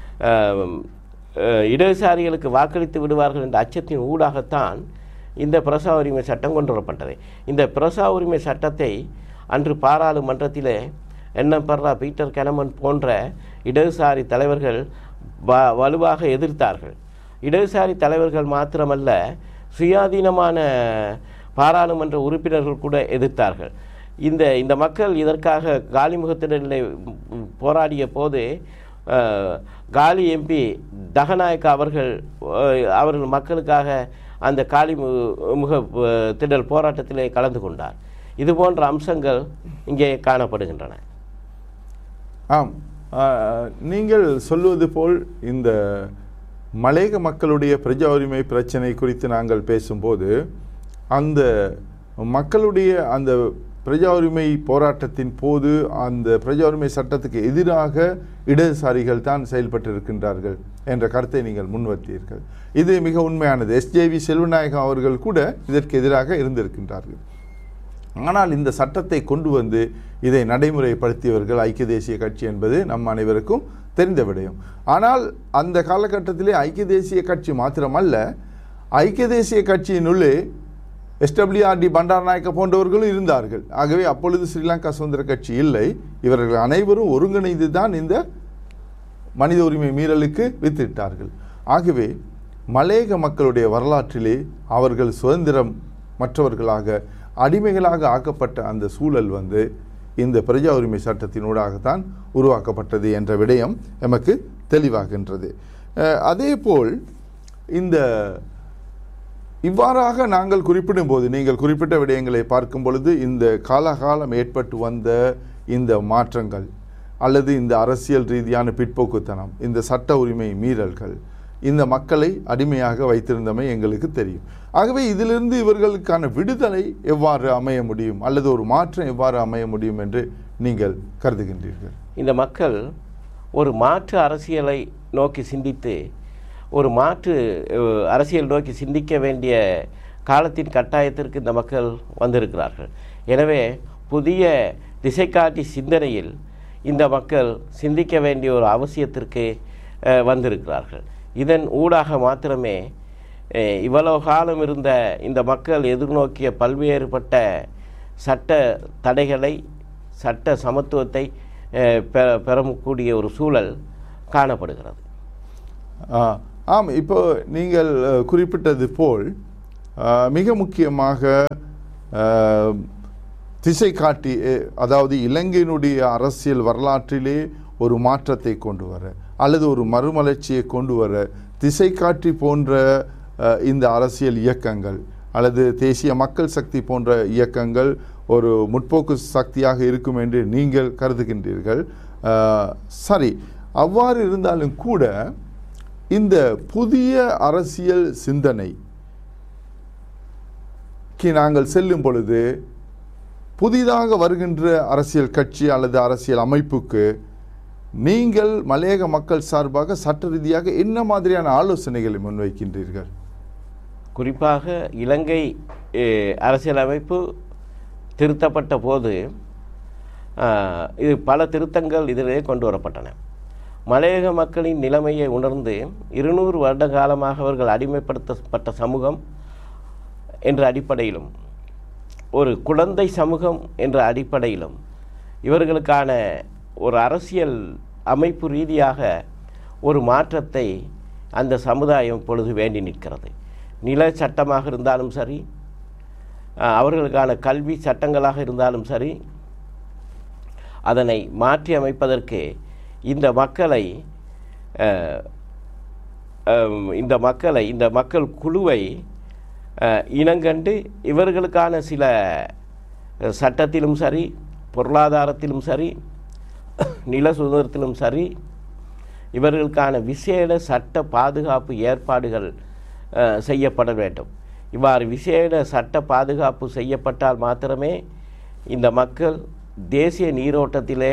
இடதுசாரிகளுக்கு வாக்களித்து விடுவார்கள் என்ற அச்சத்தின் ஊடாகத்தான் இந்த பிரசா உரிமை சட்டம் கொண்டு வரப்பட்டது. இந்த பிரசா உரிமை சட்டத்தை அன்று பாராளுமன்றத்திலே என்எம் பீட்டர் கெனமன் போன்ற இடதுசாரி தலைவர்கள் வலுவாக எதிர்த்தார்கள். இடதுசாரி தலைவர்கள் மாத்திரமல்ல, சுயாதீனமான பாராளுமன்ற உறுப்பினர்கள் கூட எதிர்த்தார்கள். இந்த மக்கள் இதற்காக காலிமுகத்திடலில் போராடிய போது காலி எம்பி தகநாயக்க அவர்கள் மக்களுக்காக அந்த காலிமுக திடல் போராட்டத்திலே கலந்து கொண்டார். இது போன்ற அம்சங்கள் இங்கே காணப்படுகின்றன.
ஆம், நீங்கள் சொல்வது போல் இந்த மலேக மக்களுடைய பிரஜா உரிமை பிரச்சனை குறித்து நாங்கள் பேசும்போது அந்த மக்களுடைய அந்த பிரஜா உரிமை போராட்டத்தின் போது அந்த பிரஜா உரிமை சட்டத்துக்கு எதிராக இடதுசாரிகள் தான் செயல்பட்டிருக்கின்றார்கள் என்ற கருத்தை நீங்கள் முன்வைத்தீர்கள். இது மிக உண்மையானது. SJV செல்வநாயகம் அவர்கள் கூட இதற்கு எதிராக இருந்திருக்கின்றார்கள். ஆனால் இந்த சட்டத்தை கொண்டு வந்து இதை நடைமுறைப்படுத்தியவர்கள் ஐக்கிய தேசிய கட்சி என்பது நம் அனைவருக்கும் தெரிந்த விடயம். ஆனால் அந்த காலகட்டத்திலே ஐக்கிய தேசிய கட்சி மாத்திரமல்ல, ஐக்கிய தேசிய கட்சியினுள்ளே SWRD பண்டாரநாயக்க போன்றவர்களும் இருந்தார்கள். ஆகவே அப்பொழுது ஸ்ரீலங்கா சுதந்திர கட்சி இல்லை. இவர்கள் அனைவரும் ஒருங்கிணைந்து தான் இந்த மனித உரிமை மீறலுக்கு வித்திட்டார்கள். ஆகவே மலேக மக்களுடைய வரலாற்றிலே அவர்கள் சுதந்திரம் மற்றவர்களாக அடிமைகளாக ஆக்கப்பட்ட அந்த சூழல் இந்த பிரஜா உரிமை சட்டத்தினூடாகத்தான் உருவாக்கப்பட்டது என்ற விடயம் எமக்கு தெளிவாகின்றது. அதேபோல் இவ்வாறாக நாங்கள் குறிப்பிடும் போது நீங்கள் குறிப்பிட்ட விடயங்களை பார்க்கும் பொழுது இந்த காலகாலம் ஏற்பட்டு வந்த இந்த மாற்றங்கள் அல்லது இந்த அரசியல் ரீதியான பிற்போக்குத்தனம், இந்த சட்ட உரிமை மீறல்கள் இந்த மக்களை அடிமையாக வைத்திருந்தமை எங்களுக்கு தெரியும். ஆகவே இதிலிருந்து இவர்களுக்கான விடுதலை எவ்வாறு அமைய முடியும் அல்லது ஒரு மாற்றம் எவ்வாறு அமைய முடியும் என்று நீங்கள் கருதுகின்றீர்கள்?
இந்த மக்கள் ஒரு மாற்று அரசியலை நோக்கி சிந்தித்து ஒரு மாற்று அரசியல் நோக்கி சிந்திக்க வேண்டிய காலத்தின் கட்டாயத்திற்கு இந்த மக்கள் வந்திருக்கிறார்கள். எனவே புதிய திசைகாட்டி சிந்தனையில் இந்த மக்கள் சிந்திக்க வேண்டிய ஒரு அவசியத்திற்கு வந்திருக்கிறார்கள். இதன் ஊடாக மாத்திரமே இவ்வளவு காலம் இருந்த இந்த மக்கள் எதிர்நோக்கிய பல்வேறுபட்ட சட்ட தடைகளை, சட்ட சமத்துவத்தை பெறக்கூடிய ஒரு சூழல் காணப்படுகிறது.
ஆம், இப்போ நீங்கள் குறிப்பிட்டது போல் மிக முக்கியமாக திசை காட்டி, அதாவது இலங்கையினுடைய அரசியல் வரலாற்றிலே ஒரு மாற்றத்தை கொண்டு வர அல்லது ஒரு மறுமலர்ச்சியை கொண்டு வர திசை காட்டி போன்ற இந்த அரசியல் இயக்கங்கள் அல்லது தேசிய மக்கள் சக்தி போன்ற இயக்கங்கள் ஒரு முற்போக்கு சக்தியாக இருக்கும் என்று நீங்கள் கருதுகின்றீர்கள். சரி, அவ்வாறு இருந்தாலும் கூட இந்த புதிய அரசியல் சிந்தனைக்கு நாங்கள் செல்லும் பொழுது புதிதாக வருகின்ற அரசியல் கட்சி அல்லது அரசியல் அமைப்புக்கு நீங்கள் மலையக மக்கள் சார்பாக சட்ட ரீதியாக என்ன மாதிரியான ஆலோசனைகளை முன்வைக்கின்றீர்கள்?
குறிப்பாக இலங்கை அரசியலமைப்பு திருத்தப்பட்ட போது இது பல திருத்தங்கள் இதிலே கொண்டு வரப்பட்டன. மலையக மக்களின் நிலைமையை உணர்ந்து 200 வருட காலமாக அவர்கள் அடிமைப்படுத்தப்பட்ட சமூகம் என்ற அடிப்படையிலும், ஒரு குழந்தை சமூகம் என்ற அடிப்படையிலும் இவர்களுக்கான ஒரு அரசியல் அமைப்பு ரீதியாக ஒரு மாற்றத்தை அந்த சமுதாயம் இப்பொழுது வேண்டி நிற்கிறது. நில சட்டமாக இருந்தாலும் சரி, அவர்களுக்கான கல்வி சட்டங்களாக இருந்தாலும் சரி, அதனை மாற்றி அமைப்பதற்கு இந்த மக்கள் குழுவை இனங்கண்டு இவர்களுக்கான சில சட்டத்திலும் சரி, பொருளாதாரத்திலும் சரி, நில சுதந்திரத்திலும் சரி, இவர்களுக்கான விசேட சட்ட பாதுகாப்பு ஏற்பாடுகள் செய்யப்பட வேண்டும். இவ்வாறு விசேட சட்ட பாதுகாப்பு செய்யப்பட்டால் மாத்திரமே இந்த மக்கள் தேசிய நீரோட்டத்திலே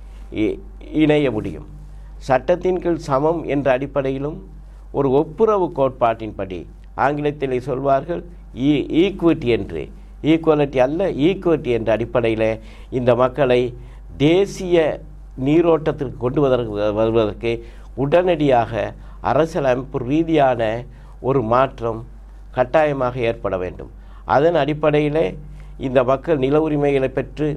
இணைய முடியும். சட்டத்தின் கீழ் சமம் என்ற அடிப்படையிலும் ஒரு ஒப்புரவு கோட்பாட்டின்படி, ஆங்கிலத்திலே சொல்வார்கள் ஈக்குவிட்டி என்று, ஈக்குவலிட்டி அல்ல ஈக்குவிட்டி என்ற அடிப்படையில் இந்த மக்களை தேசிய நீரோட்டத்திற்கு கொண்டு வருவதற்கு உடனடியாக அரசியலமைப்பு ரீதியான ஒரு மாற்றம் கட்டாயமாக ஏற்பட வேண்டும். அதன் அடிப்படையிலே இந்த மக்கள் நில உரிமைகளை பெற்று,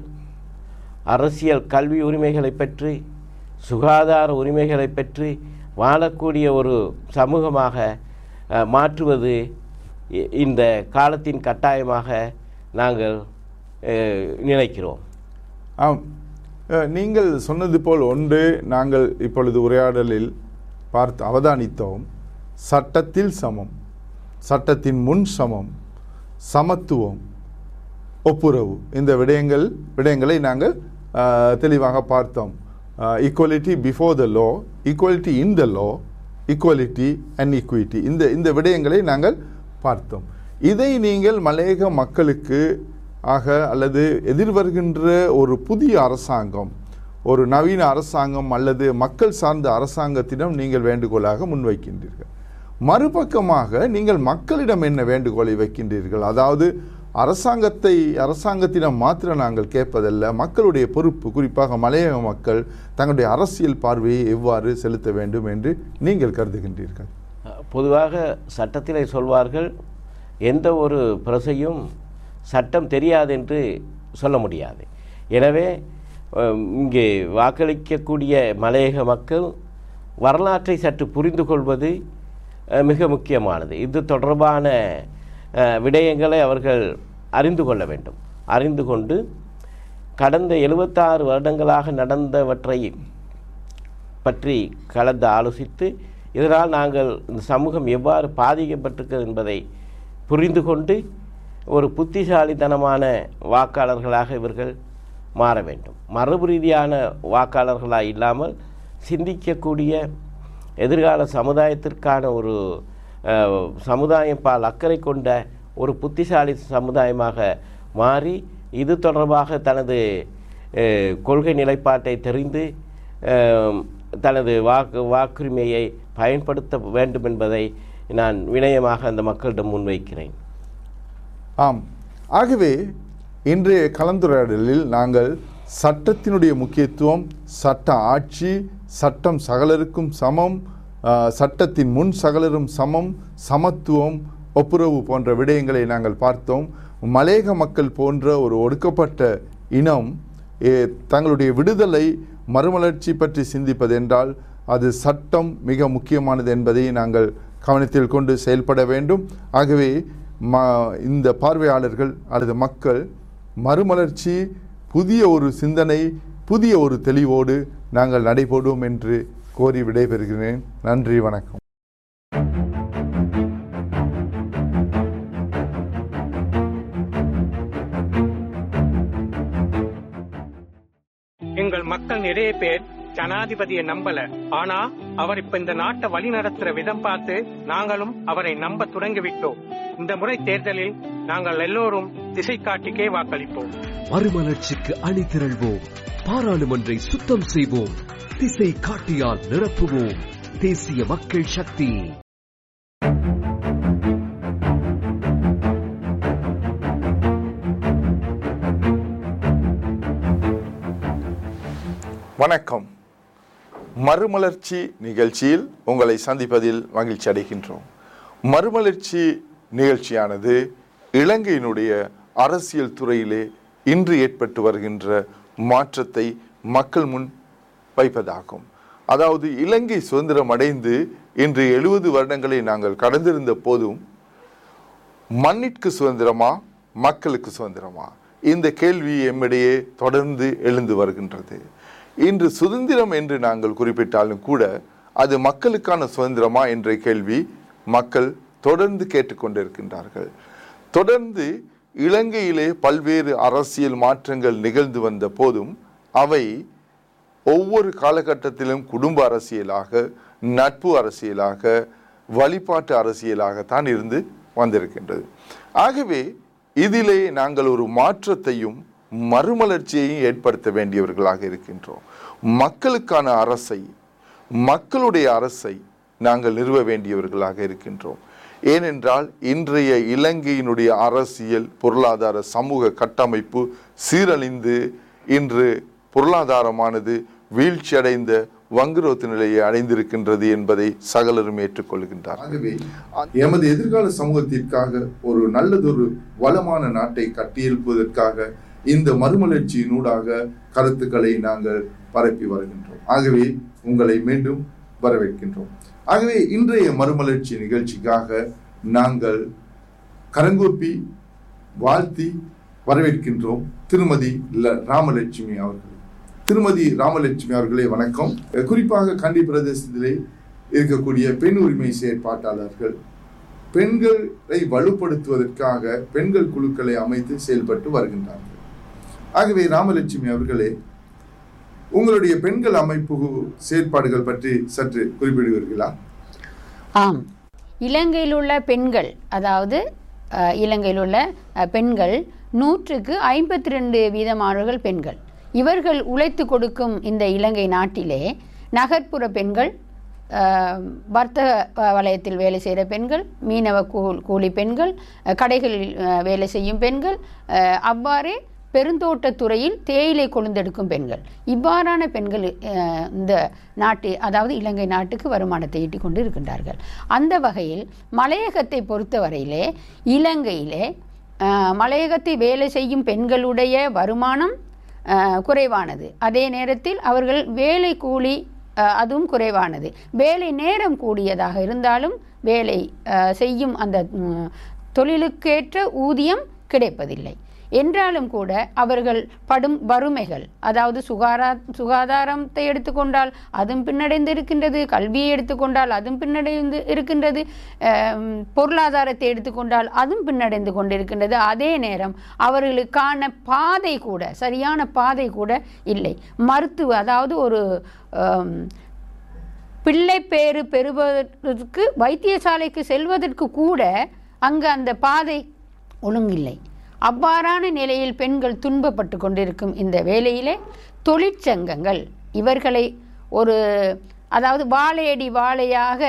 அரசியல் கல்வி உரிமைகளை பெற்று, சுகாதார உரிமைகளை பெற்று வாழக்கூடிய ஒரு சமூகமாக மாற்றுவது இந்த காலத்தின் கட்டாயமாக நாங்கள் நினைக்கிறோம்.
ஆம், நீங்கள் சொன்னது போல் ஒன்று நாங்கள் இப்பொழுது உரையாடலில் பார்த்து அவதானித்தோம். சட்டத்தில் சமம், சட்டத்தின் முன் சமம், சமத்துவம், ஒப்புரவு, இந்த விடயங்களை நாங்கள் தெளிவாக பார்த்தோம். Equality before the law, equality in the law, equality and equity, இந்த விடயங்களை நாங்கள் பார்த்தோம். இதை நீங்கள் மலையக மக்களுக்கு அல்லது எதிர்வருகின்ற ஒரு புதிய அரசாங்கம், ஒரு நவீன அரசாங்கம் அல்லது மக்கள் சார்ந்த அரசாங்கத்திடம் நீங்கள் வேண்டுகோளாக முன்வைக்கின்றீர்கள். மறுபக்கமாக நீங்கள் மக்களிடம் என்ன வேண்டுகோளை வைக்கின்றீர்கள்? அதாவது அரசாங்கத்திடம் மாத்திரம் நாங்கள் கேட்பதல்ல, மக்களுடைய பொறுப்பு, குறிப்பாக மலையக மக்கள் தங்களுடைய அரசியல் பார்வையை எவ்வாறு செலுத்த வேண்டும் என்று நீங்கள் கருதுகின்றீர்கள்?
பொதுவாக சட்டத்திலே சொல்வார்கள், எந்த ஒரு பிரசையும் சட்டம் தெரியாது என்று சொல்ல முடியாது. எனவே இங்கே வாக்களிக்கக்கூடிய மலையக மக்கள் வரலாற்றை சற்று புரிந்து கொள்வது மிக முக்கியமானது. இது தொடர்பான விடயங்களை அவர்கள் அறிந்து கொள்ள வேண்டும். அறிந்து கொண்டு கடந்த 76 வருடங்களாக நடந்தவற்றை பற்றி கலந்து ஆலோசித்து, இதனால் நாங்கள் இந்த சமூகம் எவ்வாறு பாதிக்கப்பட்டிருக்கிறது என்பதை புரிந்து கொண்டு ஒரு புத்திசாலித்தனமான வாக்காளர்களாக இவர்கள் மாற வேண்டும். மரபு ரீதியான வாக்காளர்களாக இல்லாமல் சிந்திக்கக்கூடிய எதிர்கால சமுதாயத்திற்கான ஒரு சமுதாயம் பால் அக்கறை கொண்ட ஒரு புத்திசாலி சமுதாயமாக மாறி இது தொடர்பாக தனது கொள்கை நிலைப்பாட்டை தெரிந்து தனது வாக்குரிமையை பயன்படுத்த வேண்டும் என்பதை நான் வினயமாக அந்த மக்களிடம் முன்வைக்கிறேன்.
ஆம், ஆகவே இன்றைய கலந்துரையாடலில் நாங்கள் சட்டத்தினுடைய முக்கியத்துவம், சட்ட ஆட்சி, சட்டம் சகலருக்கும் சமம், சட்டத்தின் முன் சகலரும் சமம், சமத்துவம், ஒப்புரவு போன்ற விடயங்களை நாங்கள் பார்த்தோம். மலையக மக்கள் போன்ற ஒரு ஒடுக்கப்பட்ட இனம் தங்களுடைய விடுதலை மறுமலர்ச்சி பற்றி சிந்திப்பதென்றால் அது சட்டம் மிக முக்கியமானது என்பதை நாங்கள் கவனத்தில் கொண்டு செயல்பட வேண்டும். ஆகவே இந்த பார்வையாளர்கள் அல்லது மக்கள் மறுமலர்ச்சி, புதிய ஒரு சிந்தனை, புதிய ஒரு தெளிவோடு நாங்கள் நடைபோடுவோம் என்று கோரி விடைபெறுகிறேன். நன்றி, வணக்கம்.
எங்கள் மக்கள் நிறைய பேர் ஜனாதிபதியை நம்பல. ஆனா அவர் இப்ப இந்த நாட்டை வழி நடத்துற விதம் பார்த்து நாங்களும் அவரை நம்ப தொடங்கிவிட்டோம். இந்த முறை தேர்தலில் நாங்கள் எல்லோரும் திசை காட்டிக்கே வாக்களிப்போம்.
மறுமலர்ச்சிக்கு அணி திரள்வோம், பாராளுமன்றை சுத்தம் செய்வோம், திசை காட்டியால் நிரப்புவோம். தேசிய மக்கள் சக்தி.
வணக்கம். மறுமலர்ச்சி நிகழ்ச்சியில் உங்களை சந்திப்பதில் மகிழ்ச்சி அடைகின்றோம். மறுமலர்ச்சி நிகழ்ச்சியானது இலங்கையினுடைய அரசியல் துறையிலே இன்று ஏற்பட்டு வருகின்ற மாற்றத்தை மக்கள் முன் வைப்பதாகும். அதாவது இலங்கை சுதந்திரம் அடைந்து இன்று 70 வருடங்களை நாங்கள் கடந்திருந்த போதும் மண்ணிற்கு சுதந்திரமா, மக்களுக்கு சுதந்திரமா, இந்த கேள்வி எம்மிடையே தொடர்ந்து எழுந்து வருகின்றது. இன்று சுதந்திரம் என்று நாங்கள் குறிப்பிட்டாலும் கூட அது மக்களுக்கான சுதந்திரமா என்ற கேள்வி மக்கள் தொடர்ந்து கேட்டுக்கொண்டிருக்கின்றார்கள். தொடர்ந்து இலங்கையிலே பல்வேறு அரசியல் மாற்றங்கள் நிகழ்ந்து வந்த போதும் அவை ஒவ்வொரு காலகட்டத்திலும் குடும்ப அரசியலாக, நட்பு அரசியலாக, வழிபாட்டு அரசியலாகத்தான் இருந்து வந்திருக்கின்றது. ஆகவே இதிலே நாங்கள் ஒரு மாற்றத்தையும் மறுமலர்ச்சியையும் ஏற்படுத்த வேண்டியவர்களாக இருக்கின்றோம். மக்களுக்கான அரசை, மக்களுடைய அரசை நாங்கள் நிறுவ வேண்டியவர்களாக இருக்கின்றோம். ஏனென்றால் இன்றைய இலங்கையினுடைய அரசியல், பொருளாதார, சமூக கட்டமைப்பு சீரழிந்து இன்று பொருளாதாரமானது வீழ்ச்சியடைந்த வங்குரோத்து நிலையை அடைந்திருக்கின்றது என்பதை சகலரும் ஏற்றுக்கொள்கின்றார். ஆகவே எமது எதிர்கால சமூகத்திற்காக ஒரு நல்லதொரு வளமான நாட்டை கட்டியெழுப்புவதற்காக இந்த மறுமலர்ச்சியினூடாக கருத்துக்களை நாங்கள் பரப்பி வருகின்றோம். ஆகவே உங்களை மீண்டும் வரவேற்கின்றோம். ஆகவே இன்றைய மறுமலர்ச்சி நிகழ்ச்சிக்காக நாங்கள் கரங்கூப்பி வாழ்த்தி வரவேற்கின்றோம் திருமதி ராமலட்சுமி அவர்கள். திருமதி ராமலட்சுமி அவர்களே வணக்கம். குறிப்பாக கண்டி பிரதேசத்திலே இருக்கக்கூடிய பெண் உரிமை செயற்பாட்டாளர்கள் பெண்களை வலுப்படுத்துவதற்காக பெண்கள் குழுக்களை அமைத்து செயல்பட்டு வருகின்றார்கள். ஆகவே ராமலட்சுமி அவர்களே, உங்களுடைய பெண்கள் அமைப்பு செயற்பாடுகள் பற்றி சற்று குறிப்பிடுவீர்களா?
ஆம், இலங்கையில் உள்ள பெண்கள், அதாவது இலங்கையில் உள்ள பெண்கள் 100க்கு 52% பெண்கள். இவர்கள் உழைத்து கொடுக்கும் இந்த இலங்கை நாட்டிலே நகர்ப்புற பெண்கள், வர்த்தக வலயத்தில் வேலை செய்கிற பெண்கள், மீனவ கூலி பெண்கள், கடைகளில் வேலை செய்யும் பெண்கள், அவ்வாறே பெருந்தோட்டத்துறையில் தேயிலை கொழுந்தெடுக்கும் பெண்கள், இவ்வாறான பெண்கள் இந்த நாட்டு, அதாவது இலங்கை நாட்டுக்கு வருமானத்தை ஈட்டிக் கொண்டு இருக்கின்றார்கள். அந்த வகையில் மலையகத்தை பொறுத்தவரையிலே இலங்கையிலே மலையகத்தை வேலை செய்யும் பெண்களுடைய வருமானம் குறைவானது. அதே நேரத்தில் அவர்கள் வேலை கூலி அதுவும் குறைவானது. வேலை நேரம் கூடியதாக இருந்தாலும் வேலை செய்யும் அந்த தொழிலுக்கேற்ற ஊதியம் கிடைப்பதில்லை. என்றாலும் கூட அவர்கள் படும் வறுமைகள், அதாவது சுகாதாரத்தை எடுத்துக்கொண்டால் அதுவும் பின்னடைந்து இருக்கின்றது, கல்வியை எடுத்துக்கொண்டால் அதுவும் பின்னடைந்து இருக்கின்றது, பொருளாதாரத்தை எடுத்துக்கொண்டால் அதுவும் பின்னடைந்து கொண்டிருக்கின்றது. அதே நேரம் அவர்களுக்கான பாதை கூட, சரியான பாதை கூட இல்லை. மருத்துவ, அதாவது ஒரு பிள்ளை பேறு பெறுவதற்கு வைத்தியசாலைக்கு செல்வதற்கு கூட அங்கு அந்த பாதை ஒழுங்கில்லை. அவ்வாறான நிலையில் பெண்கள் துன்பப்பட்டு கொண்டிருக்கும் இந்த வேளையிலே தொழிற்சங்கங்கள் இவர்களை ஒரு, அதாவது வாழையடி வாழையாக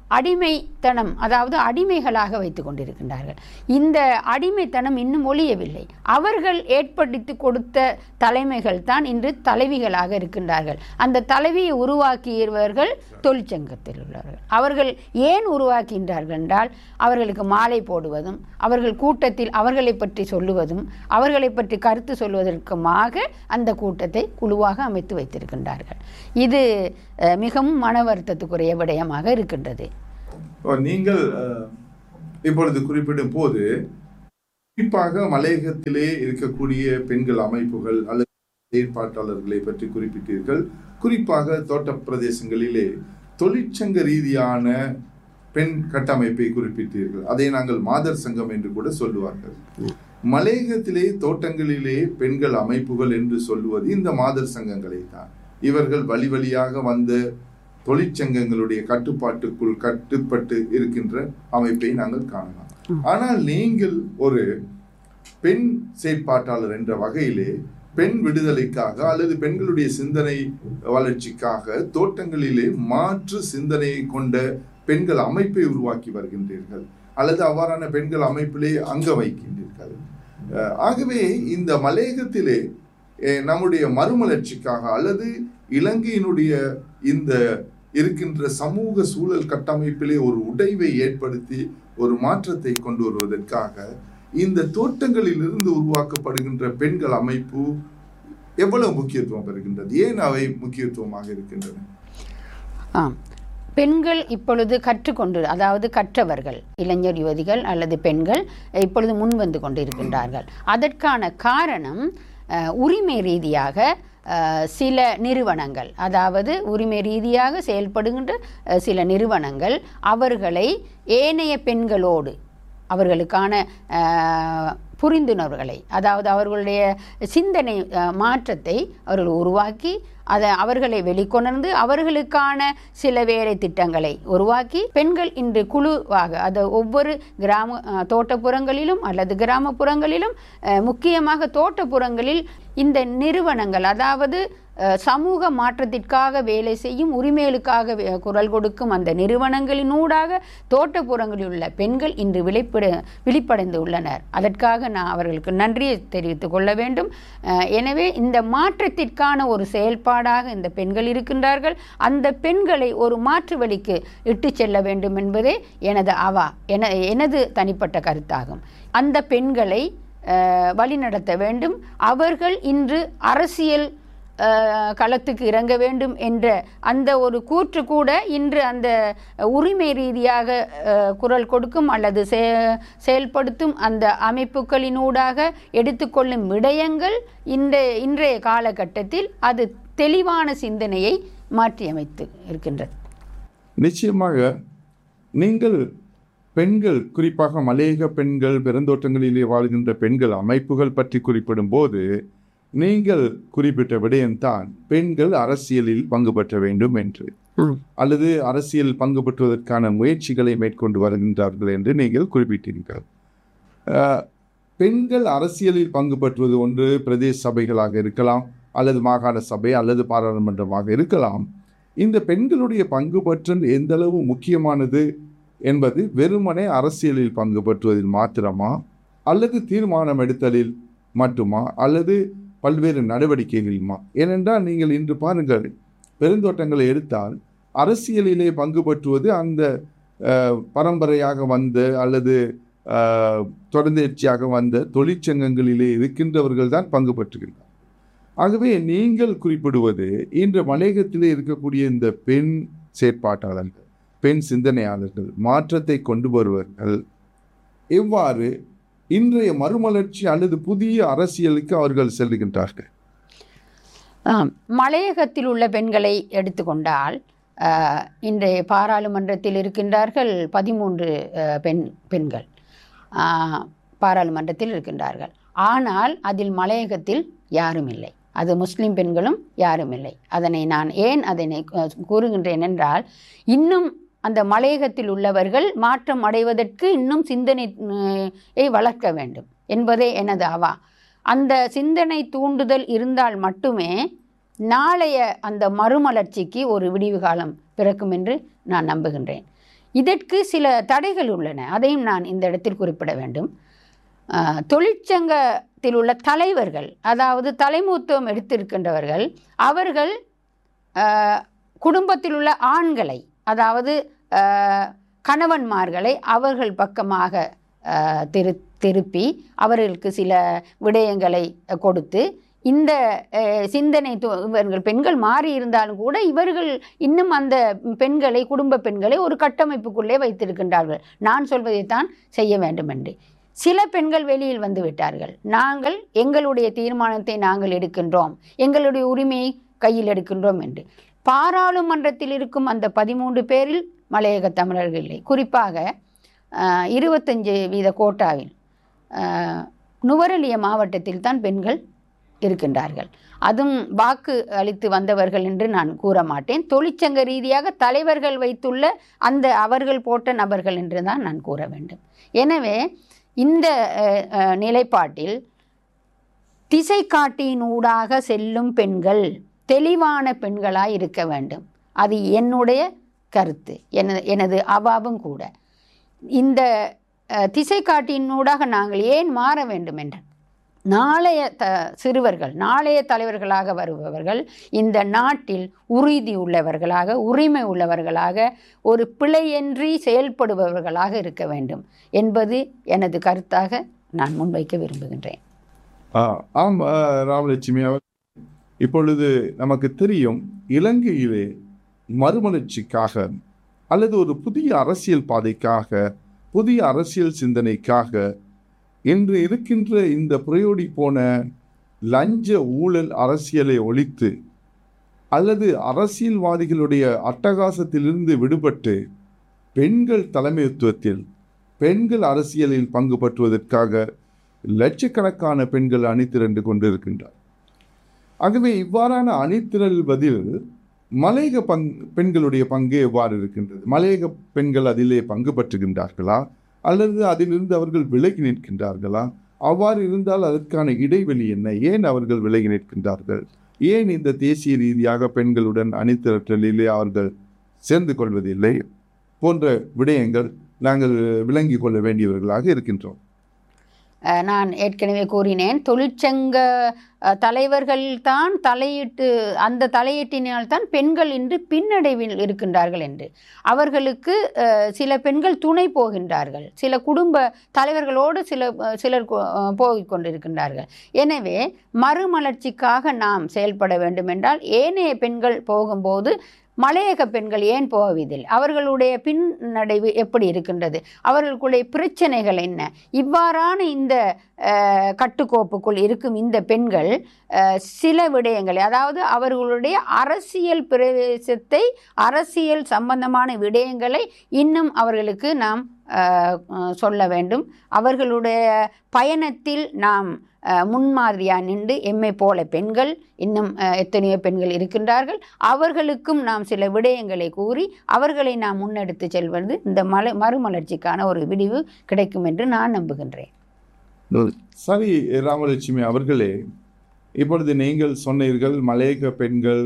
அடிமைத்தனம், அதாவது அடிமைகளாக வைத்துக் கொண்டிருக்கின்றார்கள். இந்த அடிமைத்தனம் இன்னும் ஒழியவில்லை. அவர்கள் ஏற்படுத்தி கொடுத்த தலைமைகள் தான் இன்று தலைவிகளாக இருக்கின்றார்கள். அந்த தலைவியை உருவாக்கியவர்கள் தொழிற்சங்கத்தில் உள்ளவர்கள். அவர்கள் ஏன் உருவாக்கின்றார்கள் என்றால், அவர்களுக்கு மாலை போடுவதும், அவர்கள் கூட்டத்தில் அவர்களை பற்றி சொல்லுவதும், அவர்களை பற்றி கருத்து சொல்வதற்குமாக அந்த கூட்டத்தை குழுவாக அமைத்து வைத்திருக்கின்றார்கள். இது மிகவும் மன வருத்தத்துக்குரிய விடயமாக இருக்கின்றது.
நீங்கள் இப்பொழுது குறிப்பிடும் போது குறிப்பாக மலையகத்திலே இருக்கக்கூடிய பெண்கள் அமைப்புகள் அல்லது செயற்பாட்டாளர்களை பற்றி குறிப்பிட்டீர்கள். குறிப்பாக தோட்ட பிரதேசங்களிலே தொழிற்சங்க ரீதியான பெண் கட்டமைப்பை குறிப்பிட்டீர்கள். அதை நாங்கள் மாதர் சங்கம் என்று கூட சொல்லுவார்கள். மலையகத்திலே தோட்டங்களிலே பெண்கள் அமைப்புகள் என்று சொல்லுவது இந்த மாதர் சங்கங்களை தான். இவர்கள் வழி வழியாக வந்த தொழிற்சங்கங்களுடைய கட்டுப்பாட்டுக்குள் கட்டுப்பட்டு இருக்கின்ற அமைப்பை நாங்கள் காணலாம். ஆனால் நீங்கள் ஒரு பெண் செயற்பாட்டாளர் என்ற வகையிலே பெண் விடுதலைக்காக அல்லது பெண்களுடைய சிந்தனை வளர்ச்சிக்காக தோட்டங்களிலே மாற்று சிந்தனையை கொண்ட பெண்கள் அமைப்பை உருவாக்கி வருகின்றீர்கள், அல்லது அவ்வாறான பெண்கள் அமைப்பிலே அங்க வைக்கின்றீர்கள். ஆகவே இந்த மலையகத்திலே நம்முடைய மறுமலர்ச்சிக்காக அல்லது இலங்கையினுடைய இந்த இருக்கின்ற சமூக சூழல் கட்டமைப்பிலே ஒரு உடைவை ஏற்படுத்தி ஒரு மாற்றத்தை கொண்டு வருவதற்காக இந்த தோட்டங்களில் இருந்து உருவாக்கப்படுகின்ற பெண்கள் அமைப்பு எவ்வளவு முக்கியத்துவம் பெறுகின்றது? ஏன் அவை முக்கியத்துவமாக இருக்கின்றன?
பெண்கள் இப்பொழுது கற்றுக்கொண்டு, அதாவது கற்றவர்கள், இளைஞர் யுவதிகள் அல்லது பெண்கள் இப்பொழுது முன்வந்து கொண்டிருக்கின்றார்கள். அதற்கான காரணம் உரிமை ரீதியாக சில நிறுவனங்கள், அதாவது உரிமை ரீதியாக செயல்படுகின்ற சில நிறுவனங்கள் அவர்களை ஏனைய பெண்களோடு அவர்களுக்கான புரிந்துணர்வுகளை, அதாவது அவர்களுடைய சிந்தனை மாற்றத்தை அவர்கள் உருவாக்கி அதை அவர்களை வெளிக்கொணர்ந்து அவர்களுக்கான சில வேலை திட்டங்களை உருவாக்கி பெண்கள் இன்று குழுவாக, அது ஒவ்வொரு தோட்டப்புறங்களிலும் அல்லது கிராமப்புறங்களிலும், முக்கியமாக தோட்டப்புறங்களில் இந்த நிறுவனங்கள், அதாவது சமூக மாற்றத்திற்காக வேலை செய்யும், உரிமைகளுக்காக குரல் கொடுக்கும் அந்த நிறுவனங்களினூடாக தோட்டப்புறங்களில் உள்ள பெண்கள் இன்று விழிப்படைந்து உள்ளனர். அதற்காக நான் அவர்களுக்கு நன்றியை தெரிவித்துக் கொள்ள வேண்டும். எனவே இந்த மாற்றத்திற்கான ஒரு செயல்பாடாக இந்த பெண்கள் இருக்கின்றார்கள். அந்த பெண்களை ஒரு மாற்று வழிக்கு இட்டு செல்ல வேண்டும் என்பதே எனது தனிப்பட்ட கருத்தாகும். அந்த பெண்களை வழிநடத்த வேண்டும். அவர்கள் இன்று அரசியல் களத்துக்கு இறங்க வேண்டும் என்ற அந்த ஒரு கூற்று கூட இன்று அந்த உரிமை ரீதியாக குரல் கொடுக்கும் அல்லது செயல்படுத்தும் அந்த அமைப்புகளினூடாக எடுத்துக்கொள்ளும் விடயங்கள் இன்றைய காலகட்டத்தில் அது தெளிவான சிந்தனையை மாற்றியமைத்து இருக்கின்றது.
நிச்சயமாக நீங்கள் பெண்கள், குறிப்பாக மலையக பெண்கள், பெருந்தோட்டங்களிலே வாழ்கின்ற பெண்கள் அமைப்புகள் பற்றி குறிப்பிடும் போது நீங்கள் குறிப்பிட்ட விடயம்தான் பெண்கள் அரசியலில் பங்கு பெற்ற வேண்டும் என்று, அல்லது அரசியல் பங்கு பெற்றுவதற்கான முயற்சிகளை மேற்கொண்டு வருகின்றார்கள் என்று நீங்கள் குறிப்பிட்டீர்கள். பெண்கள் அரசியலில் பங்கு பெற்றுவது ஒன்று பிரதேச சபைகளாக இருக்கலாம், அல்லது மாகாண சபை அல்லது பாராளுமன்றமாக இருக்கலாம். இந்த பெண்களுடைய பங்கு பற்றல் எந்த அளவு முக்கியமானது என்பது வெறுமனே அரசியலில் பங்கு பெற்றுவதில் மாத்திரமா, அல்லது தீர்மானம் எடுத்தலில் மட்டுமா, அல்லது பல்வேறு நடவடிக்கைகளுமா? ஏனென்றால் நீங்கள் இன்று பாருங்கள், பெருந்தோட்டங்களை எடுத்தால் அரசியலிலே பங்கு பற்றுவது அந்த பரம்பரையாக வந்த அல்லது தொடர்ந்தேர்ச்சியாக வந்த தொழிற்சங்கங்களிலே இருக்கின்றவர்கள் தான் பங்கு பற்றுகின்றனர். ஆகவே நீங்கள் குறிப்பிடுவது இன்று மலையகத்திலே இருக்கக்கூடிய இந்த பெண் செயற்பாட்டாளர்கள், பெண் சிந்தனையாளர்கள், மாற்றத்தை கொண்டு வருவர்கள் எவ்வாறு இன்றைய மறுமலர்ச்சி அல்லது புதிய அரசியலுக்கு அவர்கள் செல்லுகின்றார்கள்?
மலையகத்தில் உள்ள பெண்களை எடுத்துக்கொண்டால் இன்றைய பாராளுமன்றத்தில் இருக்கின்றார்கள் 13 பெண்கள் பாராளுமன்றத்தில் இருக்கின்றார்கள். ஆனால் அதில் மலையகத்தில் யாரும் இல்லை. அது முஸ்லிம் பெண்களும் யாரும் இல்லை. நான் ஏன் அதனை கூறுகின்றேன் என்றால், இன்னும் அந்த மலையகத்தில் உள்ளவர்கள் மாற்றம் அடைவதற்கு இன்னும் சிந்தனையை வளர்க்க வேண்டும் என்பதே எனது அந்த சிந்தனை தூண்டுதல் இருந்தால் மட்டுமே நாளைய அந்த மறுமலர்ச்சிக்கு ஒரு விடிவு காலம் பிறக்கும் என்று நான் நம்புகின்றேன். இதற்கு சில தடைகள் உள்ளன, அதையும் நான் இந்த இடத்தில் குறிப்பிட வேண்டும். தொழிற்சங்கத்தில் உள்ள தலைவர்கள், அதாவது தலைமூத்துவம் எடுத்திருக்கின்றவர்கள், அவர்கள் குடும்பத்தில் உள்ள ஆண்களை, அதாவது கணவன்மார்களை அவர்கள் பக்கமாக திருப்பி அவர்களுக்கு சில விடயங்களை கொடுத்து, இந்த சிந்தனை இவர்கள் பெண்கள் மாறி இருந்தாலும் கூட இவர்கள் இன்னும் அந்த பெண்களை, குடும்ப பெண்களை ஒரு கட்டமைப்புக்குள்ளே வைத்திருக்கின்றார்கள். நான் சொல்வதைத்தான் செய்ய வேண்டும் என்று. சில பெண்கள் வெளியில் வந்து விட்டார்கள். நாங்கள் எங்களுடைய தீர்மானத்தை நாங்கள் எடுக்கின்றோம், எங்களுடைய உரிமையை கையில் எடுக்கின்றோம் என்று. பாராளுமன்றத்தில் இருக்கும் அந்த 13 பேரில் மலையக தமிழர்கள் இல்லை. குறிப்பாக 25% கோட்டாவில் நுவரெலியா மாவட்டத்தில் தான் பெண்கள் இருக்கின்றார்கள். அதுவும் வாக்கு அளித்து வந்தவர்கள் என்று நான் கூற மாட்டேன். தொழிற்சங்க ரீதியாக தலைவர்கள் வைத்துள்ள அந்த அவர்கள் போட்ட நபர்கள் என்று தான் நான் கூற வேண்டும். எனவே இந்த நிலைப்பாட்டில் திசை காட்டியினூடாக செல்லும் பெண்கள் தெளிவான பெண்களாய் இருக்க வேண்டும். அது என்னுடைய கருத்து, எனது அவாவும் கூட. இந்த திசை காட்டியினூடாக நாங்கள் ஏன் மாற வேண்டும் என்ற நாளைய சிறுவர்கள், நாளைய தலைவர்களாக வருபவர்கள் இந்த நாட்டில் உறுதி உள்ளவர்களாக, உரிமை உள்ளவர்களாக, ஒரு பிழையின்றி செயல்படுபவர்களாக இருக்க வேண்டும் என்பது எனது கருத்தாக நான் முன்வைக்க விரும்புகின்றேன்.
ஆம் ராமலட்சுமி அவர், இப்பொழுது நமக்கு தெரியும், இலங்கையிலே மறுமலர்ச்சிக்காக அல்லது ஒரு புதிய அரசியல் பாதைக்காக, புதிய அரசியல் சிந்தனைக்காக இன்று இருக்கின்ற இந்த புரையோடி போன லஞ்ச ஊழல் அரசியலை ஒழித்து அல்லது அரசியல்வாதிகளுடைய அட்டகாசத்திலிருந்து விடுபட்டு பெண்கள் தலைமைத்துவத்தில், பெண்கள் அரசியலில் பங்கு பற்றுவதற்காக லட்சக்கணக்கான பெண்கள் அணிதிரண்டு கொண்டிருக்கின்றார். ஆகவே இவ்வாறான அணிதிரள்வதில் மலையக பெண்களுடைய பங்கு எவ்வாறு இருக்கின்றது? மலையக பெண்கள் அதிலே பங்கு பற்றுகின்றார்களா அல்லது அதிலிருந்து அவர்கள் விலகி நிற்கின்றார்களா? அவ்வாறு இருந்தால் அதற்கான இடைவெளி என்ன? ஏன் அவர்கள் விலகி நிற்கின்றார்கள்? ஏன் இந்த தேசிய ரீதியாக பெண்களுடன் அணிதிரட்டலிலே அவர்கள் சேர்ந்து கொள்வதில்லை? போன்ற விடயங்கள் நாங்கள் விளங்கி கொள்ள வேண்டியவர்களாக இருக்கின்றோம்.
நான் ஏற்கனவே கூறினேன், தொழிற்சங்க தலைவர்கள் தான் தலையிட்டு, அந்த தலையீட்டினால் தான் பெண்கள் இன்று பின்னடைவில் இருக்கின்றார்கள் என்று. அவர்களுக்கு சில பெண்கள் துணை போகின்றார்கள், சில குடும்ப தலைவர்களோடு சிலர் போகிக் கொண்டிருக்கின்றார்கள். எனவே மறுமலர்ச்சிக்காக நாம் செயல்பட வேண்டும் என்றால் ஏனைய பெண்கள் போகும்போது மலையக பெண்கள் ஏன் போவதில்லை? அவர்களுடைய பின்னடைவு எப்படி இருக்கின்றது? அவர்களுடைய பிரச்சனைகள் என்ன? இவ்வாறான இந்த கட்டுக்கோப்புக்குள் இருக்கும் இந்த பெண்கள் சில விடயங்களை, அதாவது அவர்களுடைய அரசியல் பிரவேசத்தை, அரசியல் சம்பந்தமான விடயங்களை இன்னும் அவர்களுக்கு நாம் சொல்ல வேண்டும். அவர்களுடைய பயணத்தில் நாம் முன்மாதிரியாக நின்று, எம்மை போல பெண்கள் இன்னும் எத்தனையோ பெண்கள் இருக்கின்றார்கள், அவர்களுக்கும் நாம் சில விடயங்களை கூறி அவர்களை நாம் முன்னெடுத்து செல்வது இந்த மறுமலர்ச்சிக்கான ஒரு விடிவு கிடைக்கும் என்று நான் நம்புகின்றேன்.
சரி ராமலட்சுமி அவர்களே, இப்பொழுது நீங்கள் சொன்னீர்கள் மலையக பெண்கள்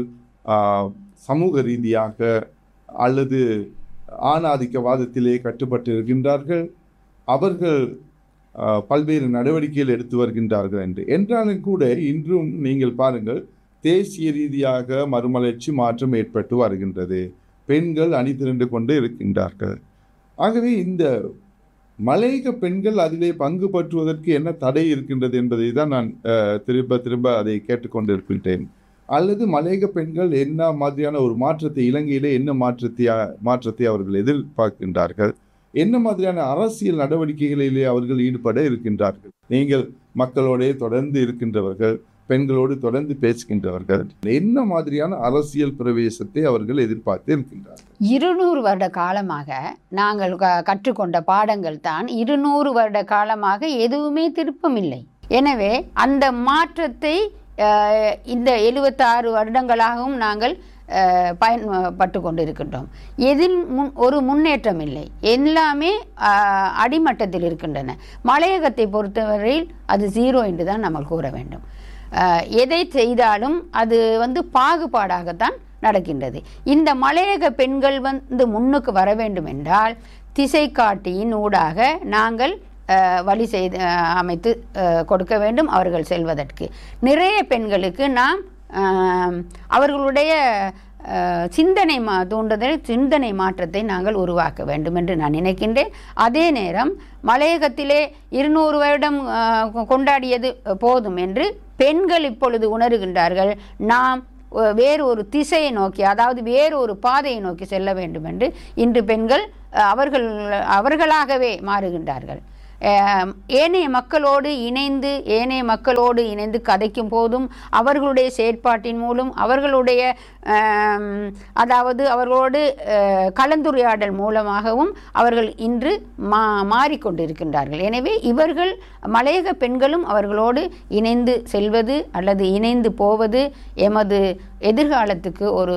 சமூக ரீதியாக அல்லது ஆணாதிக்கவாதத்திலே கட்டுப்பட்டு இருக்கின்றார்கள், அவர்கள் பல்வேறு நடவடிக்கைகள் எடுத்து வருகின்றார்கள் என்றாலும் கூட இன்றும் நீங்கள் பாருங்கள், தேசிய ரீதியாக மறுமலர்ச்சி மாற்றம் ஏற்பட்டு வருகின்றது, பெண்கள் அணிதிரண்டு கொண்டு இருக்கின்றார்கள். ஆகவே இந்த மலையக பெண்கள் அதிலே பங்கு பற்றுவதற்கு என்ன தடை இருக்கின்றது என்பதை தான் நான் திரும்ப அதை கேட்டுக்கொண்டிருக்கின்றேன். அல்லது மலையக பெண்கள் என்ன மாதிரியான ஒரு மாற்றத்தை, இலங்கையிலே என்ன மாற்றத்தை அவர்கள் எதிர்பார்க்கின்றார்கள், என்ன மாதிரியான அரசியல் நடவடிக்கைகளிலே அவர்கள் ஈடுபட இருக்கின்றார்கள்? நீங்கள் மக்களோட தொடர்ந்து இருக்கின்றவர்கள், பெண்களோடு தொடர்ந்து பேசுகின்றவர்கள், என்ன மாதிரியான அரசியல் பிரவேசத்தை அவர்கள் எதிர்பார்த்து இருக்கின்றார்கள்?
200 வருட காலமாக நாங்கள் கற்றுக்கொண்ட பாடங்கள் தான் 200 வருட காலமாக எதுவுமே திருப்பமில்லை. எனவே அந்த மாற்றத்தை இந்த 76 வருடங்களாகவும் நாங்கள் பயன்பட்டு கொண்டிருக்கின்றோம். எதில் ஒரு முன்னேற்றம் இல்லை, எல்லாமே அடிமட்டத்தில் இருக்கின்றன. மலையகத்தை பொறுத்தவரையில் அது 0 என்று தான் நம்ம கூற வேண்டும். எதை செய்தாலும் அது பாகுபாடாகத்தான் நடக்கின்றது. இந்த மலையக பெண்கள் முன்னுக்கு வர வேண்டும் என்றால் திசை காட்டியின் ஊடாக நாங்கள் வழி செய்து அமைத்து கொடுக்க வேண்டும். அவர்கள் செல்வதற்கு நிறைய பெண்களுக்கு நாம் அவர்களுடைய சிந்தனை மாற்றத்தை நாங்கள் உருவாக்க வேண்டும் என்று நான் நினைக்கின்றேன். அதே நேரம் மலையகத்திலே 200 வருடம் கொண்டாடியது போதும் என்று பெண்கள் இப்பொழுது உணர்கின்றார்கள். நாம் வேறு ஒரு திசையை நோக்கி, அதாவது வேறு ஒரு பாதையை நோக்கி செல்ல வேண்டும் என்று இன்று பெண்கள் அவர்களாகவே மாறுகின்றார்கள். ஏனைய மக்களோடு இணைந்து கதைக்கும் போதும் அவர்களுடைய செயற்பாட்டின் மூலம் அவர்களுடைய அவர்களோடு கலந்துரையாடல் மூலமாகவும் அவர்கள் இன்று மாறிக்கொண்டிருக்கின்றார்கள். எனவே இவர்கள் மலையக பெண்களும் அவர்களோடு இணைந்து செல்வது அல்லது இணைந்து போவது எமது எதிர்காலத்துக்கு ஒரு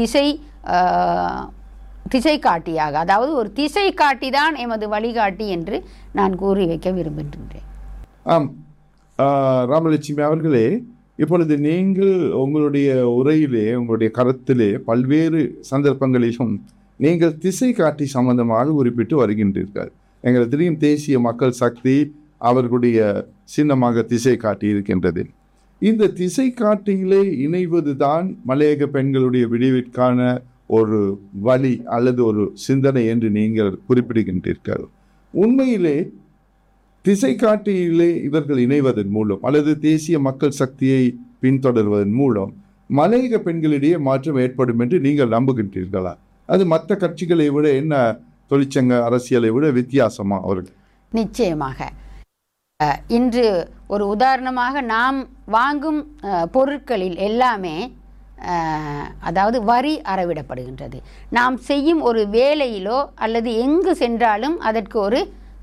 திசை காட்டியாக, அதாவது ஒரு திசை காட்டி தான் எமது வழிகாட்டி என்று நான் கூறி வைக்க விரும்புகின்றேன்.
ஆம், ராமலட்சுமி அவர்களே, இப்பொழுது நீங்கள் உங்களுடைய உரையிலே, உங்களுடைய கருத்திலே பல்வேறு சந்தர்ப்பங்களிலும் நீங்கள் திசை காட்டி சம்பந்தமாக குறிப்பிட்டு வருகின்றீர்கள். எங்களுக்கு தெரியும் தேசிய மக்கள் சக்தி அவர்களுடைய சின்னமாக திசை காட்டி இருக்கின்றது. இந்த திசை காட்டியிலே இணைவது தான் மலையக பெண்களுடைய விடிவிற்கான ஒரு வழி அல்லது ஒரு சிந்தனை என்று நீங்கள் குறிப்பிடுகின்றீர்கள். உண்மையிலே திசை காட்டியிலே இவர்கள் இணைவதன் மூலம் அல்லது தேசிய மக்கள் சக்தியை பின்தொடர்வதன் மூலம் மலையக பெண்களிடையே மாற்றம் ஏற்படும் என்று நீங்கள் நம்புகின்றீர்களா? அது மற்ற கட்சிகளை விட என்ன, தொழிற்சங்க அரசியலை விட வித்தியாசமா அவர்கள்?
நிச்சயமாக. இன்று ஒரு உதாரணமாக நாம் வாங்கும் பொருட்களில் எல்லாமே அதாவது வரி அறவிடப்படுகின்றது. நாம் செய்யும் ஒரு வேலையிலோ அல்லது எங்கு சென்றாலும் அதற்கு ஒரு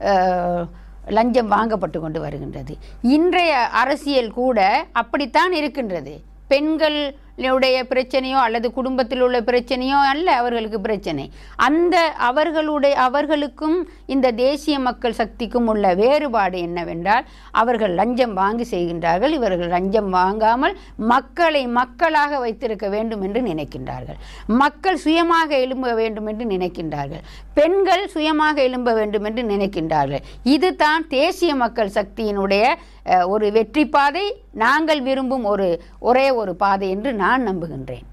லஞ்சம் வாங்கப்பட்டு கொண்டு வருகின்றது. இன்றைய அரசியல் கூட அப்படித்தான் இருக்கின்றது. பெண்களுடைய பிரச்சனையோ அல்லது குடும்பத்தில் உள்ள பிரச்சனையோ அல்ல அவர்களுக்கு பிரச்சனை. அந்த அவர்களுக்கும் இந்த தேசிய மக்கள் சக்திக்கும் உள்ள வேறுபாடு என்னவென்றால் அவர்கள் லஞ்சம் வாங்கி செய்கின்றார்கள். இவர்கள் லஞ்சம் வாங்காமல் மக்களை மக்களாக வைத்திருக்க வேண்டும் என்று நினைக்கின்றார்கள். மக்கள் சுயமாக எழும்ப வேண்டும் என்று நினைக்கின்றார்கள். பெண்கள் சுயமாக எழும்ப வேண்டும் என்று நினைக்கின்றார்கள். இதுதான் தேசிய மக்கள் சக்தியினுடைய ஒரு வெற்றி பாதை, நாங்கள் விரும்பும் ஒரே ஒரு பாதை என்று நான் நம்புகின்றேன்.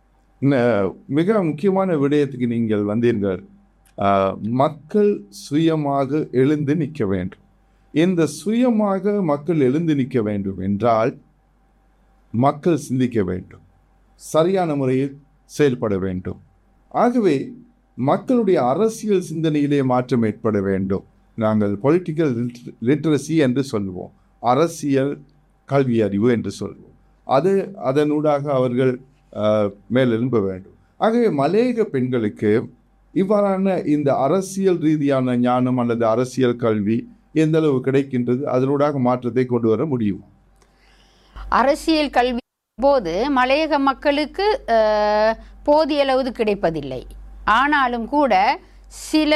மிக முக்கியமான விடயத்துக்கு நீங்கள் வந்தீர்கள். மக்கள் சுயமாக எழுந்து நிற்க வேண்டும். இந்த சுயமாக மக்கள் எழுந்து நிற்க வேண்டும் என்றால் மக்கள் சிந்திக்க வேண்டும், சரியான முறையில் செயல்பட வேண்டும். ஆகவே மக்களுடைய அரசியல் சிந்தனையிலே மாற்றம் ஏற்பட வேண்டும். நாங்கள் பொலிட்டிக்கல் லிட்ரஸி என்று சொல்லுவோம், அரசியல் கல்வி அறிவு என்று சொல்வோம். அதனூடாக அவர்கள் மேலெழும்ப வேண்டும். ஆகவே மலையக பெண்களுக்கு இவ்வாறான இந்த அரசியல் ரீதியான ஞானம் அல்லது அரசியல் கல்வி எந்த அளவு கிடைக்கின்றது, அதனூடாக மாற்றத்தை கொண்டு வர முடியும்?
அரசியல் கல்வி போது மலையக மக்களுக்கு போதிய அளவு கிடைப்பதில்லை. ஆனாலும் கூட சில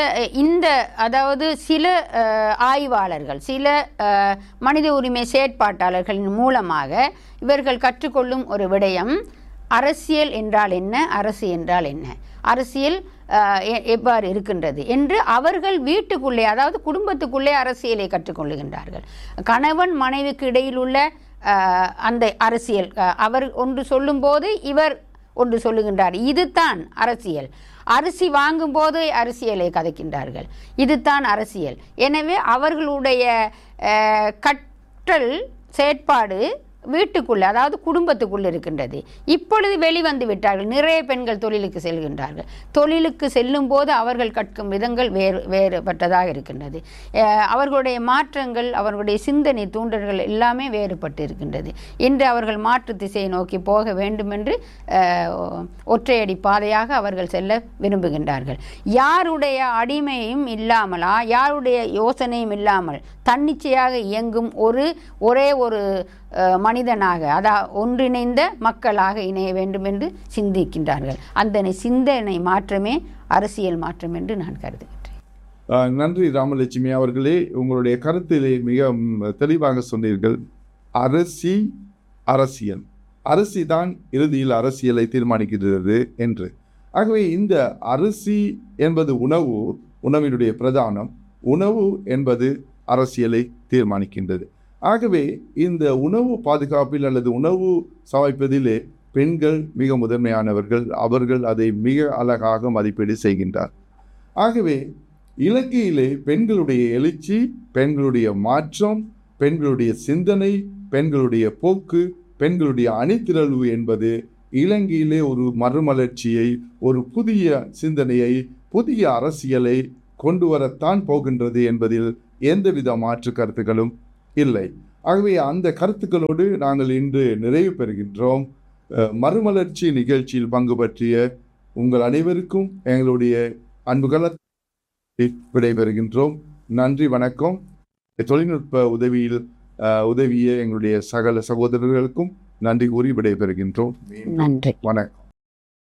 ஆய்வாளர்கள், சில மனித உரிமை செயற்பாட்டாளர்களின் மூலமாக இவர்கள் கற்றுக்கொள்ளும் ஒரு விடயம், அரசியல் என்றால் என்ன, அரசு என்றால் என்ன, அரசியல் எவ்வாறு இருக்கின்றது என்று அவர்கள் வீட்டுக்குள்ளே, அதாவது குடும்பத்துக்குள்ளே அரசியலை கற்றுக்கொள்ளுகின்றார்கள். கணவன் மனைவிக்கு இடையில் உள்ள அந்த அரசியல், அவர் ஒன்று சொல்லும்போது இவர் ஒன்று சொல்லுகின்றார், இதுதான் அரசியல். அரிசி வாங்கும்போது அரசியலை கதைக்கின்றார்கள், இதுதான் அரசியல். எனவே அவர்களுடைய கற்றல் செயற்பாடு வீட்டுக்குள்ளே, அதாவது குடும்பத்துக்குள்ளே இருக்கின்றது. இப்பொழுது வெளிவந்து விட்டார்கள். நிறைய பெண்கள் தொழிலுக்கு செல்கின்றார்கள். தொழிலுக்கு செல்லும் போது அவர்கள் கற்கும் விதங்கள் வேறுபட்டதாக இருக்கின்றது. அவர்களுடைய மாற்றங்கள், அவர்களுடைய சிந்தனை தூண்டல்கள் எல்லாமே வேறுபட்டு இருக்கின்றது. இன்று அவர்கள் மாற்று திசையை நோக்கி போக வேண்டும் என்று ஒற்றையடி பாதையாக அவர்கள் செல்ல விரும்புகின்றார்கள். யாருடைய அடிமையும் இல்லாமலா, யாருடைய யோசனையும் இல்லாமல் தன்னிச்சையாக இயங்கும் ஒரே ஒரு மனிதனாக, ஒன்றிணைந்த மக்களாக இணைய வேண்டும் என்று சிந்திக்கின்றார்கள். அந்த சிந்தனை மாற்றமே அரசியல் மாற்றம் என்று நான் கருதுகின்றேன்.
நன்றி ராமலட்சுமி அவர்களே, உங்களுடைய கருத்திலே மிக தெளிவாக சொன்னீர்கள். அரசியல் அரிசி தான் இறுதியில் அரசியலை தீர்மானிக்கிறது என்று. ஆகவே இந்த அரிசி என்பது உணவினுடைய பிரதானம், உணவு என்பது அரசியலை தீர்மானிக்கின்றது. ஆகவே இந்த உணவு பாதுகாப்பில் அல்லது உணவு சமைப்பதிலே பெண்கள் மிக முதன்மையானவர்கள். அவர்கள் அதை மிக அழகாக மதிப்பீடு செய்கின்றார். ஆகவே இலங்கையிலே பெண்களுடைய எழுச்சி, பெண்களுடைய மாற்றம், பெண்களுடைய சிந்தனை, பெண்களுடைய போக்கு, பெண்களுடைய அணிதிரள்வு என்பது இலங்கையிலே ஒரு மறுமலர்ச்சியை, ஒரு புதிய சிந்தனையை, புதிய அரசியலை கொண்டு வரத்தான் போகின்றது என்பதில் எந்தவித மாற்று கருத்துக்களும் இல்லை. ஆகவே அந்த கருத்துக்களோடு நாங்கள் இன்று நிறைவு பெறுகின்றோம். மறுமலர்ச்சி நிகழ்ச்சியில் பங்கு பற்றிய உங்கள் அனைவருக்கும் எங்களுடைய அன்புகள விடைபெறுகின்றோம். நன்றி, வணக்கம். தொழில்நுட்ப உதவிய எங்களுடைய சகல சகோதரர்களுக்கும் நன்றி கூறி விடைபெறுகின்றோம்.
நன்றி,
வணக்கம்.